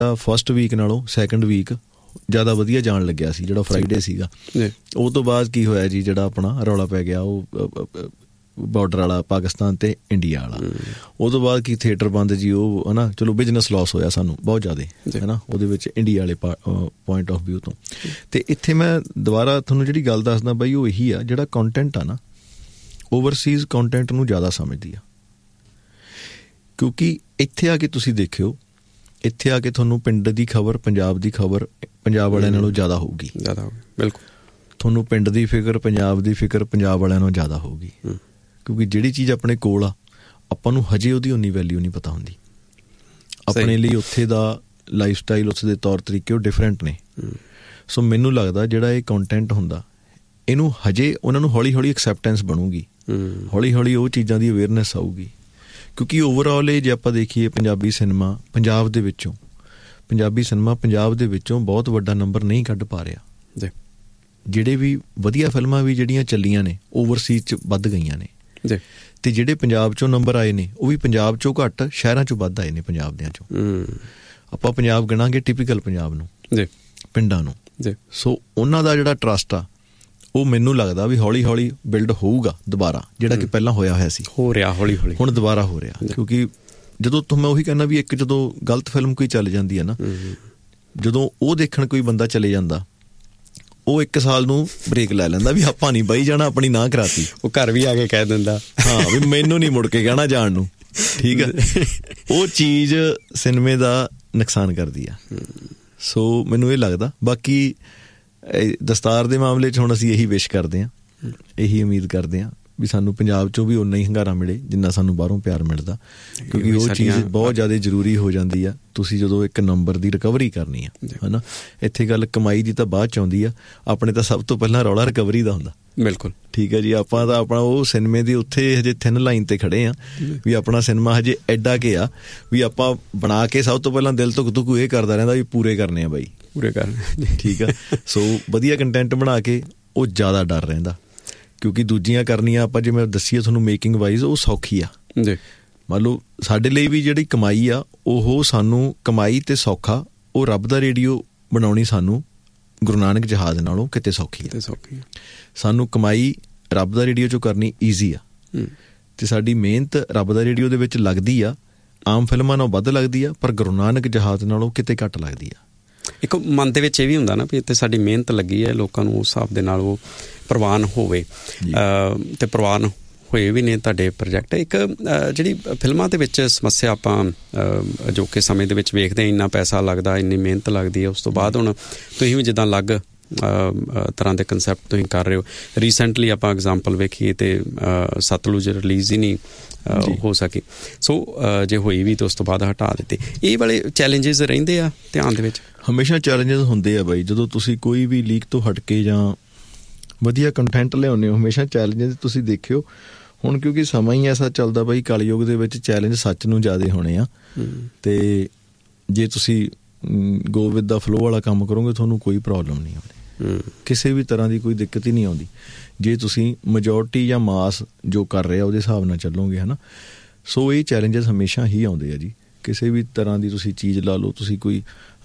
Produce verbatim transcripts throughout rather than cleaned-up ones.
First week ਨਾਲੋਂ second week ਜ਼ਿਆਦਾ ਵਧੀਆ ਜਾਣ ਲੱਗਿਆ ਸੀ, ਜਿਹੜਾ ਫਰਾਈਡੇ ਸੀਗਾ। ਉਹ ਤੋਂ ਬਾਅਦ ਕੀ ਹੋਇਆ ਜੀ, ਜਿਹੜਾ ਆਪਣਾ ਰੌਲਾ ਪੈ ਗਿਆ ਉਹ ਬਾਰਡਰ ਵਾਲਾ, ਪਾਕਿਸਤਾਨ ਤੇ ਇੰਡੀਆ ਵਾਲਾ। ਉਹ ਤੋਂ ਬਾਅਦ ਕੀ ਥੀਏਟਰ ਬੰਦ ਜੀ, ਉਹ ਹੈ ਨਾ, ਚਲੋ ਬਿਜ਼ਨਸ ਲੋਸ ਹੋਇਆ ਸਾਨੂੰ ਬਹੁਤ ਜ਼ਿਆਦਾ, ਹੈ ਨਾ, ਉਹਦੇ ਵਿੱਚ ਇੰਡੀਆ ਵਾਲੇ ਪੁਆਇੰਟ ਆਫ ਵਿਊ ਤੋਂ। ਅਤੇ ਇੱਥੇ ਮੈਂ ਦੁਬਾਰਾ ਤੁਹਾਨੂੰ ਜਿਹੜੀ ਗੱਲ ਦੱਸਦਾ ਬਾਈ, ਉਹ ਇਹੀ ਆ, ਜਿਹੜਾ ਕੰਟੈਂਟ ਆ ਨਾ, ਓਵਰਸੀਜ਼ ਕੰਟੈਂਟ ਨੂੰ ਜ਼ਿਆਦਾ ਸਮਝਦੀ ਆ। ਕਿਉਂਕਿ ਇੱਥੇ ਆ ਕੇ ਤੁਸੀਂ ਦੇਖਿਓ, ਇੱਥੇ ਆ ਕੇ ਤੁਹਾਨੂੰ ਪਿੰਡ ਦੀ ਖਬਰ, ਪੰਜਾਬ ਦੀ ਖਬਰ ਪੰਜਾਬ ਵਾਲਿਆਂ ਨਾਲੋਂ ਜ਼ਿਆਦਾ ਹੋਊਗੀ। ਜ਼ਿਆਦਾ ਹੋਊਗੀ, ਬਿਲਕੁਲ। ਤੁਹਾਨੂੰ ਪਿੰਡ ਦੀ ਫਿਕਰ, ਪੰਜਾਬ ਦੀ ਫਿਕਰ ਪੰਜਾਬ ਵਾਲਿਆਂ ਨਾਲੋਂ ਜ਼ਿਆਦਾ ਹੋਊਗੀ। ਕਿਉਂਕਿ ਜਿਹੜੀ ਚੀਜ਼ ਆਪਣੇ ਕੋਲ ਆ, ਆਪਾਂ ਨੂੰ ਹਜੇ ਉਹਦੀ ਉਨੀ ਵੈਲਿਊ ਨਹੀਂ ਪਤਾ ਹੁੰਦੀ। ਆਪਣੇ ਲਈ ਉੱਥੇ ਦਾ ਲਾਈਫ ਸਟਾਈਲ, ਉੱਥੇ ਦੇ ਤੌਰ ਤਰੀਕੇ ਉਹ ਡਿਫਰੈਂਟ ਨੇ। ਸੋ ਮੈਨੂੰ ਲੱਗਦਾ ਜਿਹੜਾ ਇਹ ਕੰਟੈਂਟ ਹੁੰਦਾ, ਇਹਨੂੰ ਹਜੇ ਉਹਨਾਂ ਨੂੰ ਹੌਲੀ ਹੌਲੀ ਐਕਸੈਪਟੈਂਸ ਬਣੂਗੀ, ਹੌਲੀ ਹੌਲੀ ਉਹ ਚੀਜ਼ਾਂ ਦੀ ਅਵੇਅਰਨੈਸ ਆਊਗੀ। ਕਿਉਂਕਿ ਓਵਰਆਲ ਇਹ ਜੇ ਆਪਾਂ ਦੇਖੀਏ, ਪੰਜਾਬੀ ਸਿਨੇਮਾ ਪੰਜਾਬ ਦੇ ਵਿੱਚੋਂ ਪੰਜਾਬੀ ਸਿਨੇਮਾ ਪੰਜਾਬ ਦੇ ਵਿੱਚੋਂ ਬਹੁਤ ਵੱਡਾ ਨੰਬਰ ਨਹੀਂ ਕੱਢ ਪਾ ਰਿਹਾ। ਜਿਹੜੇ ਵੀ ਵਧੀਆ ਫਿਲਮਾਂ ਵੀ ਜਿਹੜੀਆਂ ਚੱਲੀਆਂ ਨੇ, ਓਵਰਸੀਜ਼ 'ਚ ਵੱਧ ਗਈਆਂ ਨੇ, ਅਤੇ ਜਿਹੜੇ ਪੰਜਾਬ 'ਚੋਂ ਨੰਬਰ ਆਏ ਨੇ, ਉਹ ਵੀ ਪੰਜਾਬ 'ਚੋਂ ਘੱਟ, ਸ਼ਹਿਰਾਂ 'ਚੋਂ ਵੱਧ ਆਏ ਨੇ ਪੰਜਾਬ ਦਿਆਂ 'ਚੋਂ। ਆਪਾਂ ਪੰਜਾਬ ਗਿਣਾਂਗੇ ਟਿਪੀਕਲ ਪੰਜਾਬ ਨੂੰ, ਪਿੰਡਾਂ ਨੂੰ। ਸੋ ਉਹਨਾਂ ਦਾ ਜਿਹੜਾ ਟਰਸਟ ਆ, ਉਹ ਮੈਨੂੰ ਲੱਗਦਾ ਵੀ ਹੌਲੀ ਹੌਲੀ ਬਿਲਡ ਹੋਊਗਾ ਦੁਬਾਰਾ, ਜਿਹੜਾ ਕਿ ਪਹਿਲਾਂ ਹੋਇਆ ਹੋਇਆ ਸੀ, ਹੋ ਰਿਹਾ ਹੌਲੀ ਹੌਲੀ, ਹੁਣ ਦੁਬਾਰਾ ਹੋ ਰਿਹਾ। ਕਿਉਂਕਿ ਜਦੋਂ ਮੈਂ ਉਹੀ ਕਹਿੰਦਾ ਵੀ ਇੱਕ ਜਦੋਂ ਗਲਤ ਫਿਲਮ ਕੋਈ ਚੱਲ ਜਾਂਦੀ ਹੈ ਨਾ, ਜਦੋਂ ਉਹ ਦੇਖਣ ਕੋਈ ਬੰਦਾ ਚਲੇ ਜਾਂਦਾ, ਉਹ ਇੱਕ ਸਾਲ ਨੂੰ ਬ੍ਰੇਕ ਲੈ ਲੈਂਦਾ ਵੀ ਆਪਾਂ ਨਹੀਂ ਬਾਈ ਜਾਣਾ, ਆਪਣੀ ਨਾ ਕਰਾਤੀ। ਉਹ ਘਰ ਵੀ ਆ ਕੇ ਕਹਿ ਦਿੰਦਾ, ਹਾਂ ਵੀ ਮੈਨੂੰ ਨਹੀਂ ਮੁੜ ਕੇ ਕਹਿਣਾ ਜਾਣ ਨੂੰ, ਠੀਕ ਹੈ। ਉਹ ਚੀਜ਼ ਸਿਨੇਮੇ ਦਾ ਨੁਕਸਾਨ ਕਰਦੀ ਆ। ਸੋ ਮੈਨੂੰ ਇਹ ਲੱਗਦਾ। ਬਾਕੀ ਦਸਤਾਰ ਦੇ ਮਾਮਲੇ 'ਚ ਹੁਣ ਅਸੀਂ ਇਹੀ ਵਿਸ਼ ਕਰਦੇ ਹਾਂ, ਇਹੀ ਉਮੀਦ ਕਰਦੇ ਹਾਂ ਵੀ ਸਾਨੂੰ ਪੰਜਾਬ 'ਚੋਂ ਵੀ ਓਨਾ ਹੀ ਹੁੰਗਾਰਾ ਮਿਲੇ ਜਿੰਨਾ ਸਾਨੂੰ ਬਾਹਰੋਂ ਪਿਆਰ ਮਿਲਦਾ। ਕਿਉਂਕਿ ਉਹ ਚੀਜ਼ ਬਹੁਤ ਜ਼ਿਆਦਾ ਜ਼ਰੂਰੀ ਹੋ ਜਾਂਦੀ ਆ, ਤੁਸੀਂ ਜਦੋਂ ਇੱਕ ਨੰਬਰ ਦੀ ਰਿਕਵਰੀ ਕਰਨੀ ਆ, ਹੈ ਨਾ। ਇੱਥੇ ਗੱਲ ਕਮਾਈ ਦੀ ਤਾਂ ਬਾਅਦ 'ਚ ਆਉਂਦੀ ਆ, ਆਪਣੇ ਤਾਂ ਸਭ ਤੋਂ ਪਹਿਲਾਂ ਰੌਲਾ ਰਿਕਵਰੀ ਦਾ ਹੁੰਦਾ। ਬਿਲਕੁਲ ਠੀਕ ਹੈ ਜੀ। ਆਪਾਂ ਤਾਂ ਆਪਣਾ ਉਹ ਸਿਨੇਮੇ ਦੀ ਉੱਥੇ ਹਜੇ ਥਿਨ ਲਾਈਨ 'ਤੇ ਖੜ੍ਹੇ ਹਾਂ ਵੀ ਆਪਣਾ ਸਿਨੇਮਾ ਹਜੇ ਐਡਾ ਕਿ ਆ ਵੀ ਆਪਾਂ ਬਣਾ ਕੇ ਸਭ ਤੋਂ ਪਹਿਲਾਂ ਦਿਲ ਧੁੱਕ ਧੁੱਕ ਇਹ ਕਰਦਾ ਰਹਿੰਦਾ ਵੀ ਪੂਰੇ ਕਰਨੇ ਆ ਬਾਈ, ਪੂਰੇ ਕਰਨੇ, ਠੀਕ ਆ। ਸੋ ਵਧੀਆ ਕੰਟੈਂਟ ਬਣਾ ਕੇ ਉਹ ਜ਼ਿਆਦਾ ਡਰ ਰਹਿੰਦਾ। ਕਿਉਂਕਿ ਦੂਜੀਆਂ ਕਰਨੀਆਂ ਆਪਾਂ ਜਿਵੇਂ ਦੱਸੀਏ ਤੁਹਾਨੂੰ ਮੇਕਿੰਗ ਵਾਈਜ਼, ਉਹ ਸੌਖੀ ਆ ਜੀ। ਮੰਨ ਲਓ ਸਾਡੇ ਲਈ ਵੀ ਜਿਹੜੀ ਕਮਾਈ ਆ, ਉਹ ਸਾਨੂੰ ਕਮਾਈ ਅਤੇ ਸੌਖਾ, ਉਹ ਰੱਬ ਦਾ ਰੇਡੀਓ ਬਣਾਉਣੀ ਸਾਨੂੰ ਗੁਰੂ ਨਾਨਕ ਜਹਾਜ਼ ਨਾਲੋਂ ਕਿਤੇ ਸੌਖੀ ਆ। ਸੌਖੀ ਸਾਨੂੰ ਕਮਾਈ ਰੱਬ ਦਾ ਰੇਡੀਓ 'ਚੋਂ ਕਰਨੀ ਈਜ਼ੀ ਆ, ਅਤੇ ਸਾਡੀ ਮਿਹਨਤ ਰੱਬ ਦਾ ਰੇਡੀਓ ਦੇ ਵਿੱਚ ਲੱਗਦੀ ਆ, ਆਮ ਫਿਲਮਾਂ ਨਾਲੋਂ ਵੱਧ ਲੱਗਦੀ ਆ, ਪਰ ਗੁਰੂ ਨਾਨਕ ਜਹਾਜ਼ ਨਾਲੋਂ ਕਿਤੇ ਘੱਟ ਲੱਗਦੀ ਆ। ਇੱਕ ਮਨ ਦੇ ਵਿੱਚ ਇਹ ਵੀ ਹੁੰਦਾ ਨਾ ਵੀ ਇੱਥੇ ਸਾਡੀ ਮਿਹਨਤ ਲੱਗੀ ਹੈ, ਲੋਕਾਂ ਨੂੰ ਉਸ ਹਿਸਾਬ ਦੇ ਨਾਲ ਉਹ ਪ੍ਰਵਾਨ ਹੋਵੇ, ਅਤੇ ਪ੍ਰਵਾਨ ਹੋਏ ਵੀ ਨੇ ਤੁਹਾਡੇ ਪ੍ਰੋਜੈਕਟ। ਇੱਕ ਜਿਹੜੀ ਫਿਲਮਾਂ ਦੇ ਵਿੱਚ ਸਮੱਸਿਆ ਆਪਾਂ ਅਜੋਕੇ ਸਮੇਂ ਦੇ ਵਿੱਚ ਵੇਖਦੇ ਹਾਂ, ਇੰਨਾ ਪੈਸਾ ਲੱਗਦਾ, ਇੰਨੀ ਮਿਹਨਤ ਲੱਗਦੀ ਹੈ, ਉਸ ਤੋਂ ਬਾਅਦ ਹੁਣ ਤੁਸੀਂ ਵੀ ਜਿੱਦਾਂ ਅਲੱਗ ਤਰ੍ਹਾਂ ਦੇ ਕੰਸੈਪਟ ਤੁਸੀਂ ਕਰ ਰਹੇ ਹੋ। ਰੀਸੈਂਟਲੀ ਆਪਾਂ ਐਗਜ਼ਾਮਪਲ ਵੇਖੀਏ ਤਾਂ ਸਤਲੁਜ ਰਿਲੀਜ਼ ਹੀ ਨਹੀਂ ਹੋ ਸਕੀ, ਸੋ ਜੇ ਹੋਈ ਵੀ ਤਾਂ ਉਸ ਤੋਂ ਬਾਅਦ ਹਟਾ ਦਿੱਤੇ। ਇਹ ਵਾਲੇ ਚੈਲੰਜਿਸ ਰਹਿੰਦੇ ਆ ਧਿਆਨ ਦੇ ਵਿੱਚ? ਹਮੇਸ਼ਾ ਚੈਲੰਜਿਸ ਹੁੰਦੇ ਆ ਬਾਈ, ਜਦੋਂ ਤੁਸੀਂ ਕੋਈ ਵੀ ਲੀਕ ਤੋਂ ਹਟ ਕੇ ਜਾਂ ਵਧੀਆ ਕੰਟੈਂਟ ਲਿਆਉਂਦੇ ਹੋ, ਹਮੇਸ਼ਾ ਚੈਲੰਜਿਸ ਤੁਸੀਂ ਦੇਖਿਓ। ਹੁਣ ਕਿਉਂਕਿ ਸਮਾਂ ਹੀ ਐਸਾ ਚੱਲਦਾ ਬਾਈ, ਕਲਯੁੱਗ ਦੇ ਵਿੱਚ ਚੈਲੰਜ ਸੱਚ ਨੂੰ ਜ਼ਿਆਦਾ ਹੋਣੇ ਆ, ਅਤੇ ਜੇ ਤੁਸੀਂ ਗੋ ਵਿਦ ਦਾ ਫਲੋ ਵਾਲਾ ਕੰਮ ਕਰੋਗੇ, ਤੁਹਾਨੂੰ ਕੋਈ ਪ੍ਰੋਬਲਮ ਨਹੀਂ ਆਉਂਦੀ, ਕਿਸੇ ਵੀ ਤਰ੍ਹਾਂ ਦੀ ਕੋਈ ਦਿੱਕਤ ਹੀ ਨਹੀਂ ਆਉਂਦੀ, ਜੇ ਤੁਸੀਂ ਮੈਜੋਰਟੀ ਜਾਂ ਮਾਸ ਜੋ ਕਰ ਰਿਹਾ ਉਹਦੇ ਹਿਸਾਬ ਨਾਲ ਚੱਲੋਗੇ, ਹੈ ਨਾ। ਸੋ ਇਹ ਚੈਲੰਜਸ ਹਮੇਸ਼ਾ ਹੀ ਆਉਂਦੇ ਆ ਜੀ। ਕਿਸੇ ਵੀ ਤਰ੍ਹਾਂ ਦੀ ਤੁਸੀਂ ਚੀਜ਼ ਲਾ ਲਓ, ਤੁਸੀਂ ਕੋਈ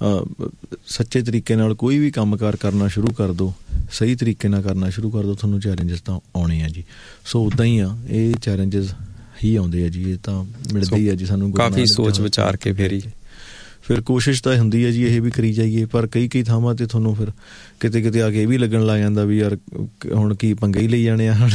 ਸੱਚੇ ਤਰੀਕੇ ਨਾਲ ਕੋਈ ਵੀ ਕੰਮ ਕਾਰ ਕਰਨਾ ਸ਼ੁਰੂ ਕਰ ਦਿਓ, ਸਹੀ ਤਰੀਕੇ ਨਾਲ ਕਰਨਾ ਸ਼ੁਰੂ ਕਰ ਦਿਓ, ਤੁਹਾਨੂੰ ਚੈਲੰਜਸ ਤਾਂ ਆਉਣੇ ਆ ਜੀ। ਸੋ ਉੱਦਾਂ ਹੀ ਆ, ਇਹ ਚੈਲੰਜਸ ਹੀ ਆਉਂਦੇ ਆ ਜੀ, ਇਹ ਤਾਂ ਮਿਲਦੇ ਹੀ ਆ ਜੀ ਸਾਨੂੰ। ਕਾਫੀ ਸੋਚ ਵਿਚਾਰ ਕੇ ਫਿਰ ਹੀ ਫਿਰ ਕੋਸ਼ਿਸ਼ ਤਾਂ ਹੁੰਦੀ ਹੈ ਜੀ ਇਹ ਵੀ ਕਰੀ ਜਾਈਏ, ਪਰ ਕਈ ਕਈ ਥਾਵਾਂ 'ਤੇ ਤੁਹਾਨੂੰ ਫਿਰ ਕਿਤੇ ਕਿਤੇ ਆ ਕੇ ਇਹ ਵੀ ਲੱਗਣ ਲੱਗ ਜਾਂਦਾ ਵੀ ਯਾਰ ਹੁਣ ਕੀ ਪੰਗੇ ਹੀ ਲਈ ਜਾਣੇ ਆ, ਹੁਣ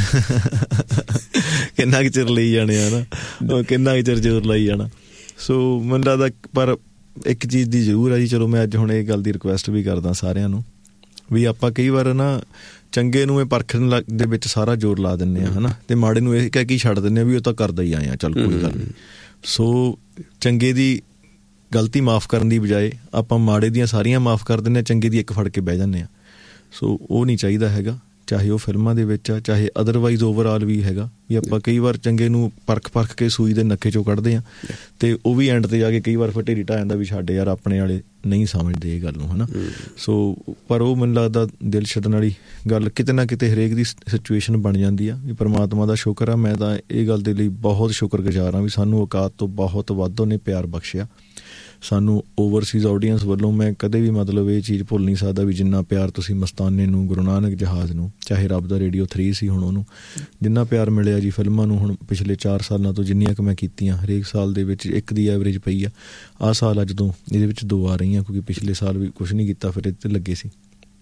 ਕਿੰਨਾ ਕੁ ਚਿਰ ਲਈ ਜਾਣੇ ਆ ਨਾ, ਕਿੰਨਾ ਕੁ ਚਿਰ ਜ਼ੋਰ ਲਾਈ ਜਾਣਾ। ਸੋ ਮੈਨੂੰ ਲੱਗਦਾ, ਪਰ ਇੱਕ ਚੀਜ਼ ਦੀ ਜ਼ਰੂਰ ਆ ਜੀ, ਚਲੋ ਮੈਂ ਅੱਜ ਹੁਣ ਇਹ ਗੱਲ ਦੀ ਰਿਕੁਐਸਟ ਵੀ ਕਰਦਾ ਸਾਰਿਆਂ ਨੂੰ ਵੀ ਆਪਾਂ ਕਈ ਵਾਰ ਨਾ ਚੰਗੇ ਨੂੰ ਇਹ ਪਰਖਣ ਦੇ ਵਿੱਚ ਸਾਰਾ ਜ਼ੋਰ ਲਾ ਦਿੰਦੇ ਹਾਂ, ਹੈ ਨਾ, ਅਤੇ ਮਾੜੇ ਨੂੰ ਇਹ ਕਹਿ ਕੇ ਛੱਡ ਦਿੰਦੇ ਹਾਂ ਵੀ ਉਹ ਤਾਂ ਕਰਦਾ ਹੀ ਆਏ ਆ, ਚੱਲ ਕੋਈ ਗੱਲ ਨਹੀਂ। ਸੋ ਚੰਗੇ ਦੀ ਗਲਤੀ ਮਾਫ਼ ਕਰਨ ਦੀ ਬਜਾਏ ਆਪਾਂ ਮਾੜੇ ਦੀਆਂ ਸਾਰੀਆਂ ਮਾਫ਼ ਕਰ ਦਿੰਦੇ ਹਾਂ, ਚੰਗੇ ਦੀ ਇੱਕ ਫੜ ਕੇ ਬਹਿ ਜਾਂਦੇ ਹਾਂ। ਸੋ ਉਹ ਨਹੀਂ ਚਾਹੀਦਾ ਹੈਗਾ, ਚਾਹੇ ਉਹ ਫਿਲਮਾਂ ਦੇ ਵਿੱਚ ਆ, ਚਾਹੇ ਅਦਰਵਾਈਜ਼ ਓਵਰਆਲ ਵੀ ਹੈਗਾ ਵੀ ਆਪਾਂ ਕਈ ਵਾਰ ਚੰਗੇ ਨੂੰ ਪਰਖ ਪਰਖ ਕੇ ਸੂਈ ਦੇ ਨੱਕੇ 'ਚੋਂ ਕੱਢਦੇ ਹਾਂ, ਅਤੇ ਉਹ ਵੀ ਐਂਡ 'ਤੇ ਜਾ ਕੇ ਕਈ ਵਾਰ ਫਿਰ ਢੇਰੀ ਢਾਹ ਜਾਂਦਾ ਵੀ ਸਾਡੇ ਯਾਰ ਆਪਣੇ ਵਾਲੇ ਨਹੀਂ ਸਮਝਦੇ ਇਹ ਗੱਲ ਨੂੰ, ਹੈ ਨਾ। ਸੋ ਪਰ ਉਹ ਮੈਨੂੰ ਲੱਗਦਾ ਦਿਲ ਛੱਡਣ ਵਾਲੀ ਗੱਲ ਕਿਤੇ ਨਾ ਕਿਤੇ ਹਰੇਕ ਦੀ ਸਿਚੁਏਸ਼ਨ ਬਣ ਜਾਂਦੀ ਆ। ਵੀ ਪਰਮਾਤਮਾ ਦਾ ਸ਼ੁਕਰ ਆ, ਮੈਂ ਤਾਂ ਇਹ ਗੱਲ ਦੇ ਲਈ ਬਹੁਤ ਸ਼ੁਕਰਗੁਜ਼ਾਰ ਹਾਂ ਵੀ ਸਾਨੂੰ ਔਕਾਤ ਤੋਂ ਬਹੁਤ ਵੱਧ ਉਹਨੇ ਪਿਆਰ ਬਖਸ਼ਿਆ। ਸਾਨੂੰ ਓਵਰਸੀਜ਼ ਆਡੀਅנס ਵੱਲੋਂ ਮੈਂ ਕਦੇ ਵੀ ਮਤਲਬ ਇਹ ਚੀਜ਼ ਭੁੱਲ ਨਹੀਂ ਸਕਦਾ ਵੀ ਜਿੰਨਾ ਪਿਆਰ ਤੁਸੀਂ ਮਸਤਾਨੇ ਨੂੰ, ਗੁਰੂ ਨਾਨਕ ਜਹਾਜ਼ ਨੂੰ, ਚਾਹੇ ਰੱਬ ਦਾ ਰੇਡੀਓ ਥਰੀ ਸੀ ਹੁਣ ਉਹਨੂੰ, ਜਿੰਨਾ ਪਿਆਰ ਮਿਲਿਆ ਜੀ ਫਿਲਮਾਂ ਨੂੰ ਹੁਣ ਪਿਛਲੇ ਚਾਰ ਸਾਲਾਂ ਤੋਂ ਜਿੰਨੀਆਂ ਕੁ ਮੈਂ ਕੀਤੀਆਂ, ਹਰੇਕ ਸਾਲ ਦੇ ਵਿੱਚ ਇੱਕ ਦੀ ਐਵਰੇਜ ਪਈ ਆ। ਆਹ ਸਾਲ ਅੱਜ ਤੋਂ ਇਹਦੇ ਵਿੱਚ ਦੋ ਆ ਰਹੀਆਂ ਕਿਉਂਕਿ ਪਿਛਲੇ ਸਾਲ ਵੀ ਕੁਛ ਨਹੀਂ ਕੀਤਾ, ਫਿਰ ਇਹਦੇ 'ਤੇ ਲੱਗੇ ਸੀ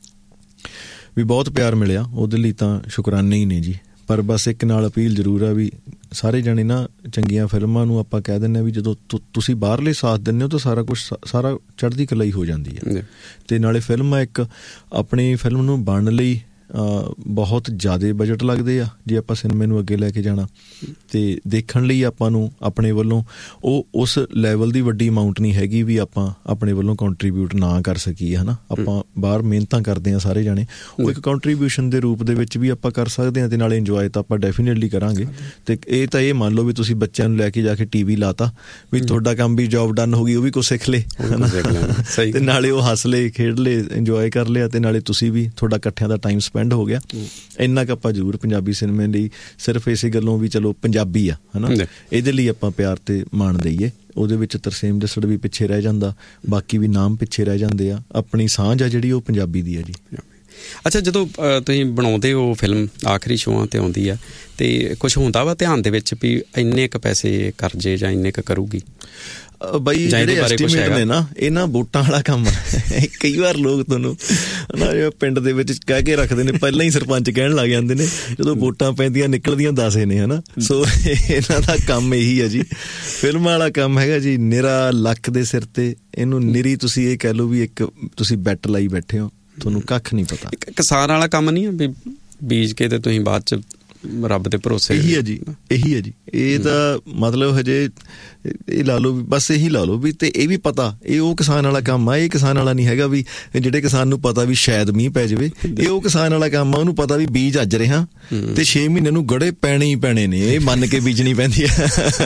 ਵੀ ਬਹੁਤ ਪਿਆਰ ਮਿਲਿਆ, ਉਹਦੇ ਲਈ ਤਾਂ ਸ਼ੁਕਰਾਨੇ ਹੀ ਨੇ ਜੀ। ਪਰ ਬਸ ਇੱਕ ਨਾਲ ਅਪੀਲ ਜ਼ਰੂਰ ਆ ਵੀ ਸਾਰੇ ਜਾਣੇ ਨਾ ਚੰਗੀਆਂ ਫਿਲਮਾਂ ਨੂੰ ਆਪਾਂ ਕਹਿ ਦਿੰਦੇ ਹਾਂ ਵੀ ਜਦੋਂ ਤੁਸੀਂ ਬਾਹਰਲੇ ਸਾਥ ਦਿੰਦੇ ਹੋ ਤਾਂ ਸਾਰਾ ਕੁਛ ਸਾਰਾ ਚੜ੍ਹਦੀ ਕਲਾ ਹੀ ਹੋ ਜਾਂਦੀ ਹੈ। ਅਤੇ ਨਾਲੇ ਫਿਲਮ ਆ ਇੱਕ ਆਪਣੀ ਫਿਲਮ ਨੂੰ ਬਣਨ ਲਈ ਬਹੁਤ ਜ਼ਿਆਦਾ ਬਜਟ ਲੱਗਦੇ ਆ ਜੇ ਆਪਾਂ ਸਿਨੇਮੇ ਨੂੰ ਅੱਗੇ ਲੈ ਕੇ ਜਾਣਾ, ਅਤੇ ਦੇਖਣ ਲਈ ਆਪਾਂ ਨੂੰ ਆਪਣੇ ਵੱਲੋਂ ਉਹ ਉਸ ਲੈਵਲ ਦੀ ਵੱਡੀ ਅਮਾਊਂਟ ਨਹੀਂ ਹੈਗੀ ਵੀ ਆਪਾਂ ਆਪਣੇ ਵੱਲੋਂ ਕੰਟਰੀਬਿਊਟ ਨਾ ਕਰ ਸਕੀਏ, ਹੈ ਨਾ। ਆਪਾਂ ਬਾਹਰ ਮਿਹਨਤਾਂ ਕਰਦੇ ਹਾਂ ਸਾਰੇ ਜਾਣੇ, ਉਹ ਇੱਕ ਕੰਟਰੀਬਿਊਸ਼ਨ ਦੇ ਰੂਪ ਦੇ ਵਿੱਚ ਵੀ ਆਪਾਂ ਕਰ ਸਕਦੇ ਹਾਂ, ਅਤੇ ਨਾਲੇ ਇੰਜੋਏ ਤਾਂ ਆਪਾਂ ਡੈਫੀਨੇਟਲੀ ਕਰਾਂਗੇ। ਅਤੇ ਇਹ ਤਾਂ ਇਹ ਮੰਨ ਲਓ ਵੀ ਤੁਸੀਂ ਬੱਚਿਆਂ ਨੂੰ ਲੈ ਕੇ ਜਾ ਕੇ ਟੀ ਵੀ ਲਾਤਾ ਵੀ ਤੁਹਾਡਾ ਕੰਮ ਵੀ ਜੋਬ ਡਨ ਹੋ ਗਈ, ਉਹ ਵੀ ਕੁਛ ਸਿੱਖ ਲਏ, ਹੈ ਨਾ, ਅਤੇ ਨਾਲੇ ਉਹ ਹੱਸ ਲਏ, ਖੇਡ ਲਏ, ਇੰਜੋਏ ਕਰ ਲਿਆ, ਅਤੇ ਨਾਲੇ ਤੁਸੀਂ ਵੀ, ਤੁਹਾਡਾ ਇਕੱਠਿਆਂ ਦਾ ਟਾਈਮ ਸਪੈਂਡ ਹੋ ਗਿਆ। ਇੰਨਾ ਕੁ ਆਪਾਂ ਜ਼ਰੂਰ ਪੰਜਾਬੀ ਸਿਨੇਮੇ ਲਈ ਸਿਰਫ ਇਸੇ ਗੱਲੋਂ ਵੀ ਚਲੋ ਪੰਜਾਬੀ ਆ, ਹੈ ਨਾ, ਇਹਦੇ ਲਈ ਆਪਾਂ ਪਿਆਰ ਤੇ ਮਾਣ ਦਈਏ। ਉਹਦੇ ਵਿੱਚ ਤਰਸੇਮ ਜੱਸੜ ਵੀ ਪਿੱਛੇ ਰਹਿ ਜਾਂਦਾ, ਬਾਕੀ ਵੀ ਨਾਮ ਪਿੱਛੇ ਰਹਿ ਜਾਂਦੇ ਆ, ਆਪਣੀ ਸਾਂਝ ਆ ਜਿਹੜੀ ਉਹ ਪੰਜਾਬੀ ਦੀ ਆ ਜੀ। ਅੱਛਾ, ਜਦੋਂ ਤੁਸੀਂ ਬਣਾਉਂਦੇ ਹੋ ਫਿਲਮ, ਆਖਰੀ ਸ਼ੋਆਂ 'ਤੇ ਆਉਂਦੀ ਆ, ਅਤੇ ਕੁਛ ਹੁੰਦਾ ਵਾ ਧਿਆਨ ਦੇ ਵਿੱਚ ਵੀ ਇੰਨੇ ਕੁ ਪੈਸੇ ਕਰ ਜੇ ਜਾਂ ਇੰਨੇ ਕੁ ਕਰੂਗੀ? ਬਾਈ ਜਿਹੜੇ ਐਸਟੀਮੇਟ ਨੇ ਨਾ, ਇਹ ਨਾ ਵੋਟਾਂ ਵਾਲਾ ਕੰਮ ਆ। ਕਈ ਵਾਰ ਲੋਕ ਤੁਹਾਨੂੰ ਨਾ ਪਿੰਡ ਦੇ ਵਿੱਚ ਕਹਿ ਕੇ ਰੱਖਦੇ ਨੇ, ਪਹਿਲਾਂ ਹੀ ਸਰਪੰਚ ਕਹਿਣ ਲੱਗ ਜਾਂਦੇ ਨੇ, ਜਦੋਂ ਵੋਟਾਂ ਪੈਂਦੀਆਂ ਨਿਕਲਦੀਆਂ ਦਸੇ ਨੇ, ਹੈ ਨਾ। ਸੋ ਇਹਨਾਂ ਦਾ ਕੰਮ ਇਹੀ ਹੈ ਜੀ, ਫਿਲਮਾਂ ਵਾਲਾ ਕੰਮ ਹੈਗਾ ਜੀ ਨਿਰਾ ਲੱਕ ਦੇ ਸਿਰ 'ਤੇ। ਇਹਨੂੰ ਨਿਰੀ ਤੁਸੀਂ ਇਹ ਕਹਿ ਲਓ ਵੀ ਇੱਕ ਤੁਸੀਂ ਬੈਟ ਲਾਈ ਬੈਠੇ ਹੋ, ਤੁਹਾਨੂੰ ਕੱਖ ਨਹੀਂ ਪਤਾ। ਕਿਸਾਨ ਵਾਲਾ ਕੰਮ ਨਹੀਂ ਆ ਵੀ ਬੀਜ ਕੇ ਤੇ ਤੁਸੀਂ ਬਾਅਦ 'ਚ ਰੱਬ ਦੇ ਭਰੋਸੇ? ਇਹੀ ਹੈ ਜੀ, ਇਹੀ ਹੈ ਜੀ। ਇਹ ਤਾਂ ਮਤਲਬ ਹਜੇ ਇਹ ਲਾ ਲਓ, ਬਸ ਇਹੀ ਲਾ ਲਓ ਵੀ, ਤੇ ਇਹ ਵੀ ਪਤਾ ਇਹ ਉਹ ਕਿਸਾਨ ਵਾਲਾ ਕੰਮ ਆ। ਇਹ ਕਿਸਾਨ ਵਾਲਾ ਨਹੀਂ ਹੈਗਾ ਵੀ ਜਿਹੜੇ ਕਿਸਾਨ ਨੂੰ ਪਤਾ ਵੀ ਸ਼ਾਇਦ ਮੀਂਹ ਪੈ ਜਾਵੇ, ਇਹ ਉਹ ਕਿਸਾਨ ਵਾਲਾ ਕੰਮ ਆ, ਉਹਨੂੰ ਪਤਾ ਵੀ ਬੀਜ ਅੱਜ ਰਿਹਾ ਤੇ ਛੇ ਮਹੀਨੇ ਨੂੰ ਗੜੇ ਪੈਣੇ ਹੀ ਪੈਣੇ ਨੇ, ਇਹ ਮੰਨ ਕੇ ਬੀਜਣੀ ਪੈਂਦੀ ਆ।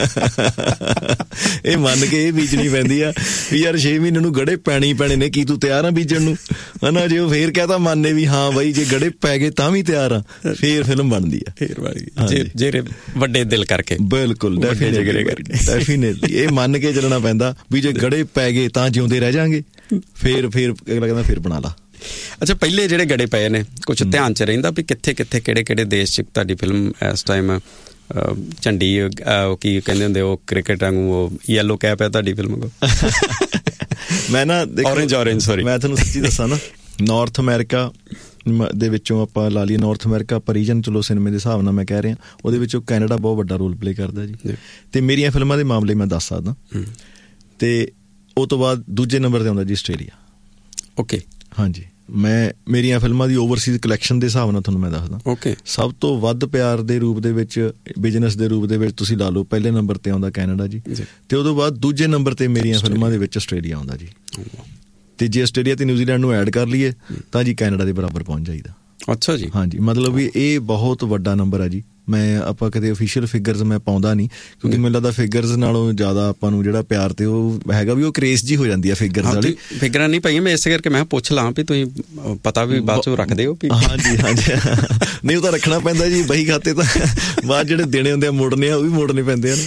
ਇਹ ਮੰਨ ਕੇ ਇਹ ਬੀਜਣੀ ਪੈਂਦੀ ਆ ਵੀ ਯਾਰ ਛੇ ਮਹੀਨੇ ਨੂੰ ਗੜੇ ਪੈਣੇ ਹੀ ਪੈਣੇ ਨੇ, ਕੀ ਤੂੰ ਤਿਆਰ ਆ ਬੀਜਣ ਨੂੰ, ਹੈ ਨਾ। ਜੇ ਉਹ ਫੇਰ ਕਹਿਤਾ ਮੰਨੇ ਵੀ ਹਾਂ ਬਾਈ ਜੇ ਗੜੇ ਪੈ ਗਏ ਤਾਂ ਵੀ ਤਿਆਰ ਆ, ਫੇਰ ਫਿਲਮ ਬਣਦੀ ਆ। ਜਿਹੜੇ ਵੱਡੇ ਦਿਲ ਕਰਕੇ, ਬਿਲਕੁਲ ਡੈਫੀਨੇਟਲੀ ਇਹ ਮੰਨ ਕੇ ਚੱਲਣਾ ਪੈਂਦਾ ਵੀ ਜੇ ਗੜੇ ਪੈ ਗਏ ਤਾਂ ਜਿਉਂਦੇ ਰਹਿ ਜਾਵਾਂਗੇ, ਫੇਰ ਫੇਰ ਅਗਲਾ ਕਹਿੰਦਾ ਫੇਰ ਬਣਾ ਲਾ। ਅੱਛਾ, ਪਹਿਲੇ ਜਿਹੜੇ ਗੜੇ ਪਏ ਨੇ ਕੁਛ ਧਿਆਨ 'ਚ ਰਹਿੰਦਾ ਵੀ ਕਿੱਥੇ ਕਿੱਥੇ ਕਿਹੜੇ ਕਿਹੜੇ ਦੇਸ਼ 'ਚ ਤੁਹਾਡੀ ਫਿਲਮ ਇਸ ਟਾਈਮ ਝੰਡੀ ਕੀ ਕਹਿੰਦੇ ਹੁੰਦੇ ਉਹ ਕ੍ਰਿਕਟ ਵਾਂਗੂ ਉਹ ਯੈਲੋ ਕੈਪ ਹੈ ਤੁਹਾਡੀ ਫਿਲਮ ਕੋਲ? ਮੈਂ ਨਾ ਔਰੇਂਜ ਔਰੇਂਜ ਸੌਰੀ ਮੈਂ ਤੁਹਾਨੂੰ ਸੱਚੀ ਦੱਸਾਂ ਨਾ, ਨਾਰਥ ਅਮਰੀਕਾ ਦੇ ਵਿੱਚੋਂ ਆਪਾਂ ਲਾ ਲਈਏ, ਨਾਰਥ ਅਮਰੀਕਾ ਆਪਾਂ ਰੀਜਨ ਚਲੋ ਸਿਨੇਮੇ ਦੇ ਹਿਸਾਬ ਨਾਲ ਮੈਂ ਕਹਿ ਰਿਹਾ, ਉਹਦੇ ਵਿੱਚੋਂ ਕੈਨੇਡਾ ਬਹੁਤ ਵੱਡਾ ਰੋਲ ਪਲੇ ਕਰਦਾ ਜੀ। ਅਤੇ ਮੇਰੀਆਂ ਫਿਲਮਾਂ ਦੇ ਮਾਮਲੇ ਮੈਂ ਦੱਸ ਸਕਦਾ। ਅਤੇ ਉਹ ਤੋਂ ਬਾਅਦ ਦੂਜੇ ਨੰਬਰ 'ਤੇ ਆਉਂਦਾ ਜੀ ਆਸਟ੍ਰੇਲੀਆ। ਓਕੇ, ਹਾਂਜੀ, ਮੈਂ ਮੇਰੀਆਂ ਫਿਲਮਾਂ ਦੀ ਓਵਰਸੀਜ਼ ਕਲੈਕਸ਼ਨ ਦੇ ਹਿਸਾਬ ਨਾਲ ਤੁਹਾਨੂੰ ਮੈਂ ਦੱਸਦਾ। ਓਕੇ, ਸਭ ਤੋਂ ਵੱਧ ਪਿਆਰ ਦੇ ਰੂਪ ਦੇ ਵਿੱਚ, ਬਿਜ਼ਨਸ ਦੇ ਰੂਪ ਦੇ ਵਿੱਚ ਤੁਸੀਂ ਲਾ ਲਓ, ਪਹਿਲੇ ਨੰਬਰ 'ਤੇ ਆਉਂਦਾ ਕੈਨੇਡਾ ਜੀ, ਅਤੇ ਉਹ ਤੋਂ ਬਾਅਦ ਦੂਜੇ ਨੰਬਰ 'ਤੇ ਮੇਰੀਆਂ ਫਿਲਮਾਂ ਦੇ ਵਿੱਚ ਆਸਟ੍ਰੇਲੀਆ ਆਉਂਦਾ ਜੀ। ਅਤੇ ਜੇ ਆਸਟ੍ਰੇਲੀਆ ਅਤੇ ਨਿਊਜ਼ੀਲੈਂਡ ਨੂੰ ਐਡ ਕਰ ਲਈਏ ਤਾਂ ਜੀ ਕੈਨੇਡਾ ਦੇ ਬਰਾਬਰ ਪਹੁੰਚ ਜਾਈਦਾ। ਅੱਛਾ ਜੀ, ਹਾਂਜੀ, ਮਤਲਬ ਵੀ ਇਹ ਬਹੁਤ ਵੱਡਾ ਨੰਬਰ ਆ ਜੀ। ਮੈਂ ਆਪਾਂ ਕਦੇ ਅਫੀਸ਼ੀਅਲ ਫਿਗਰਸ ਮੈਂ ਪਾਉਂਦਾ ਨਹੀਂ, ਕਿਉਂਕਿ ਮੈਨੂੰ ਲੱਗਦਾ ਫਿਗਰਸ ਨਾਲੋਂ ਜ਼ਿਆਦਾ ਆਪਾਂ ਨੂੰ ਜਿਹੜਾ ਪਿਆਰ ਤੇ ਉਹ ਹੈਗਾ ਵੀ ਉਹ ਕਰੇਜ਼ ਜੀ ਹੋ ਜਾਂਦੀ ਆ ਫਿਗਰਸ ਵਾਲੀ। ਫਿਗਰਾਂ ਨਹੀਂ ਪਾਈਆਂ, ਮੈਂ ਇਸੇ ਕਰਕੇ ਮੈਂ ਪੁੱਛ ਲਾਂ ਵੀ ਤੁਸੀਂ ਪਤਾ ਵੀ ਬਾਅਦ ਚੋਂ ਰੱਖਦੇ ਹੋ? ਹਾਂਜੀ ਹਾਂਜੀ, ਨਹੀਂ ਉਹ ਤਾਂ ਰੱਖਣਾ ਪੈਂਦਾ ਜੀ, ਬਹੀ ਖਾਤੇ ਤਾਂ ਬਾਅਦ ਜਿਹੜੇ ਦੇਣੇ ਹੁੰਦੇ ਆ ਮੋੜਨੇ ਆ, ਉਹ ਵੀ ਮੋੜਨੇ ਪੈਂਦੇ ਆ।